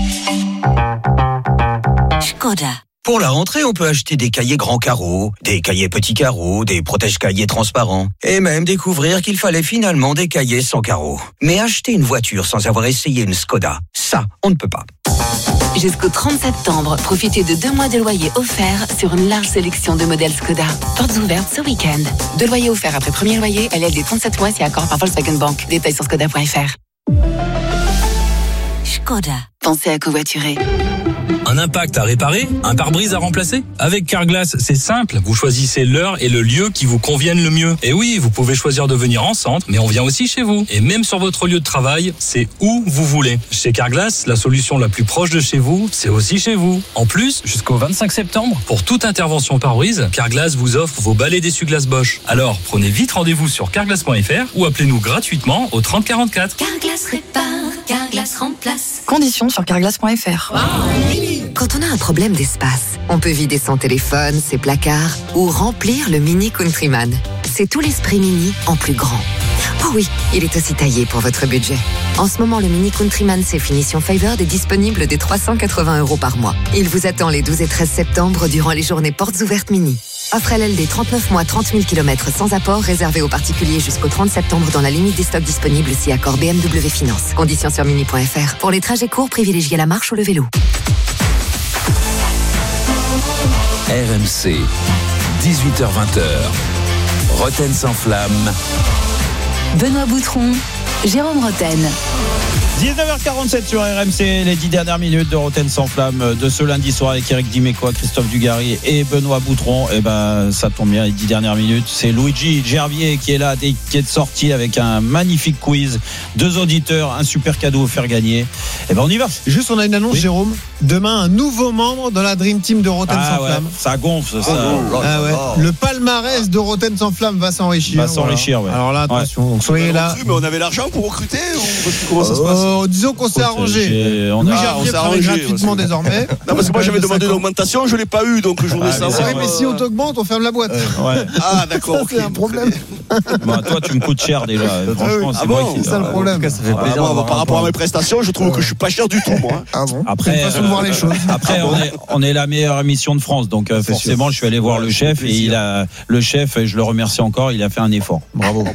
Skoda. Pour la rentrée, on peut acheter des cahiers grands carreaux, des cahiers petits carreaux, des protège-cahiers transparents, et même découvrir qu'il fallait finalement des cahiers sans carreaux. Mais acheter une voiture sans avoir essayé une Skoda, ça, on ne peut pas. Jusqu'au trente septembre, profitez de deux mois de loyer offerts sur une large sélection de modèles Skoda. Portes ouvertes ce week-end. Deux loyers offerts après premier loyer, L L D trente-sept mois si accord par Volkswagen Bank. Détails sur skoda point f r. Skoda. Pensez à covoiturer. Un impact à réparer? Un pare-brise à remplacer? Avec Carglass, c'est simple. Vous choisissez l'heure et le lieu qui vous conviennent le mieux. Et oui, vous pouvez choisir de venir en centre, mais on vient aussi chez vous. Et même sur votre lieu de travail, c'est où vous voulez. Chez Carglass, la solution la plus proche de chez vous, c'est aussi chez vous. En plus, jusqu'au vingt-cinq septembre, pour toute intervention pare-brise, Carglass vous offre vos balais d'essuie-glace Bosch. Alors, prenez vite rendez-vous sur carglass point f r ou appelez-nous gratuitement au trente quarante-quatre. Carglass répare, Carglass remplace. Conditions sur carglass point f r. Quand on a un problème d'espace, on peut vider son téléphone, ses placards ou remplir le Mini Countryman. C'est tout l'esprit Mini en plus grand. Oh oui, il est aussi taillé pour votre budget. En ce moment, le Mini Countryman C Finition Favored est disponible dès trois cent quatre-vingts euros par mois. Il vous attend les douze et treize septembre durant les journées portes ouvertes Mini. Offre L L D trente-neuf mois, trente mille kilomètres sans apport, réservé aux particuliers jusqu'au trente septembre dans la limite des stocks disponibles si accord B M W Finance. Conditions sur mini point f r. Pour les trajets courts, privilégiez la marche ou le vélo. R M C, dix-huit heures vingt. Roten sans flamme. Benoît Boutron, Jérôme Roten. dix-neuf heures quarante-sept sur R M C, les dix dernières minutes de Roten sans flamme de ce lundi soir avec Eric Dimeco, Christophe Dugarry et Benoît Boutron. Et ben, ça tombe bien, les dix dernières minutes. C'est Luigi Gervier qui est là, qui est sorti avec un magnifique quiz. Deux auditeurs, un super cadeau à faire gagner. Et ben, on y va. Juste, on a une annonce, oui. Jérôme. Demain, un nouveau membre dans la Dream Team de Roten ah, sans ouais, flamme. Ça gonfle, ça. Oh, ah, ouais. Le palmarès de Roten sans flamme va s'enrichir. Va s'enrichir, voilà. ouais. Alors là, attention. Ouais. Donc, soyez là. Mais on avait l'argent pour recruter ou comment ça se passe? euh, Disons qu'on s'est arrangé. On Louis a, Gervier travaille gratuitement désormais. Non, parce que moi j'avais demandé une augmentation, je l'ai pas eu, donc je voudrais ah, savoir. Oui, mais si on t'augmente, on ferme la boîte. Euh, ouais. Ah, d'accord. Ça, okay. C'est un problème. Bon, toi, tu me coûtes cher déjà. Franchement, c'est ah moi bon, qui. C'est ça le problème. Ça fait plaisir. Ah, bon, par rapport à mes prestations, je trouve ouais. que je suis pas cher du tout, moi. Ah bon. Après, c'est une façon de voir les choses. Après, on est, on est la meilleure émission de France, donc forcément, sûr. Je suis allé voir ouais, le chef et il a, le chef, je le remercie encore, il a fait un effort. Bravo.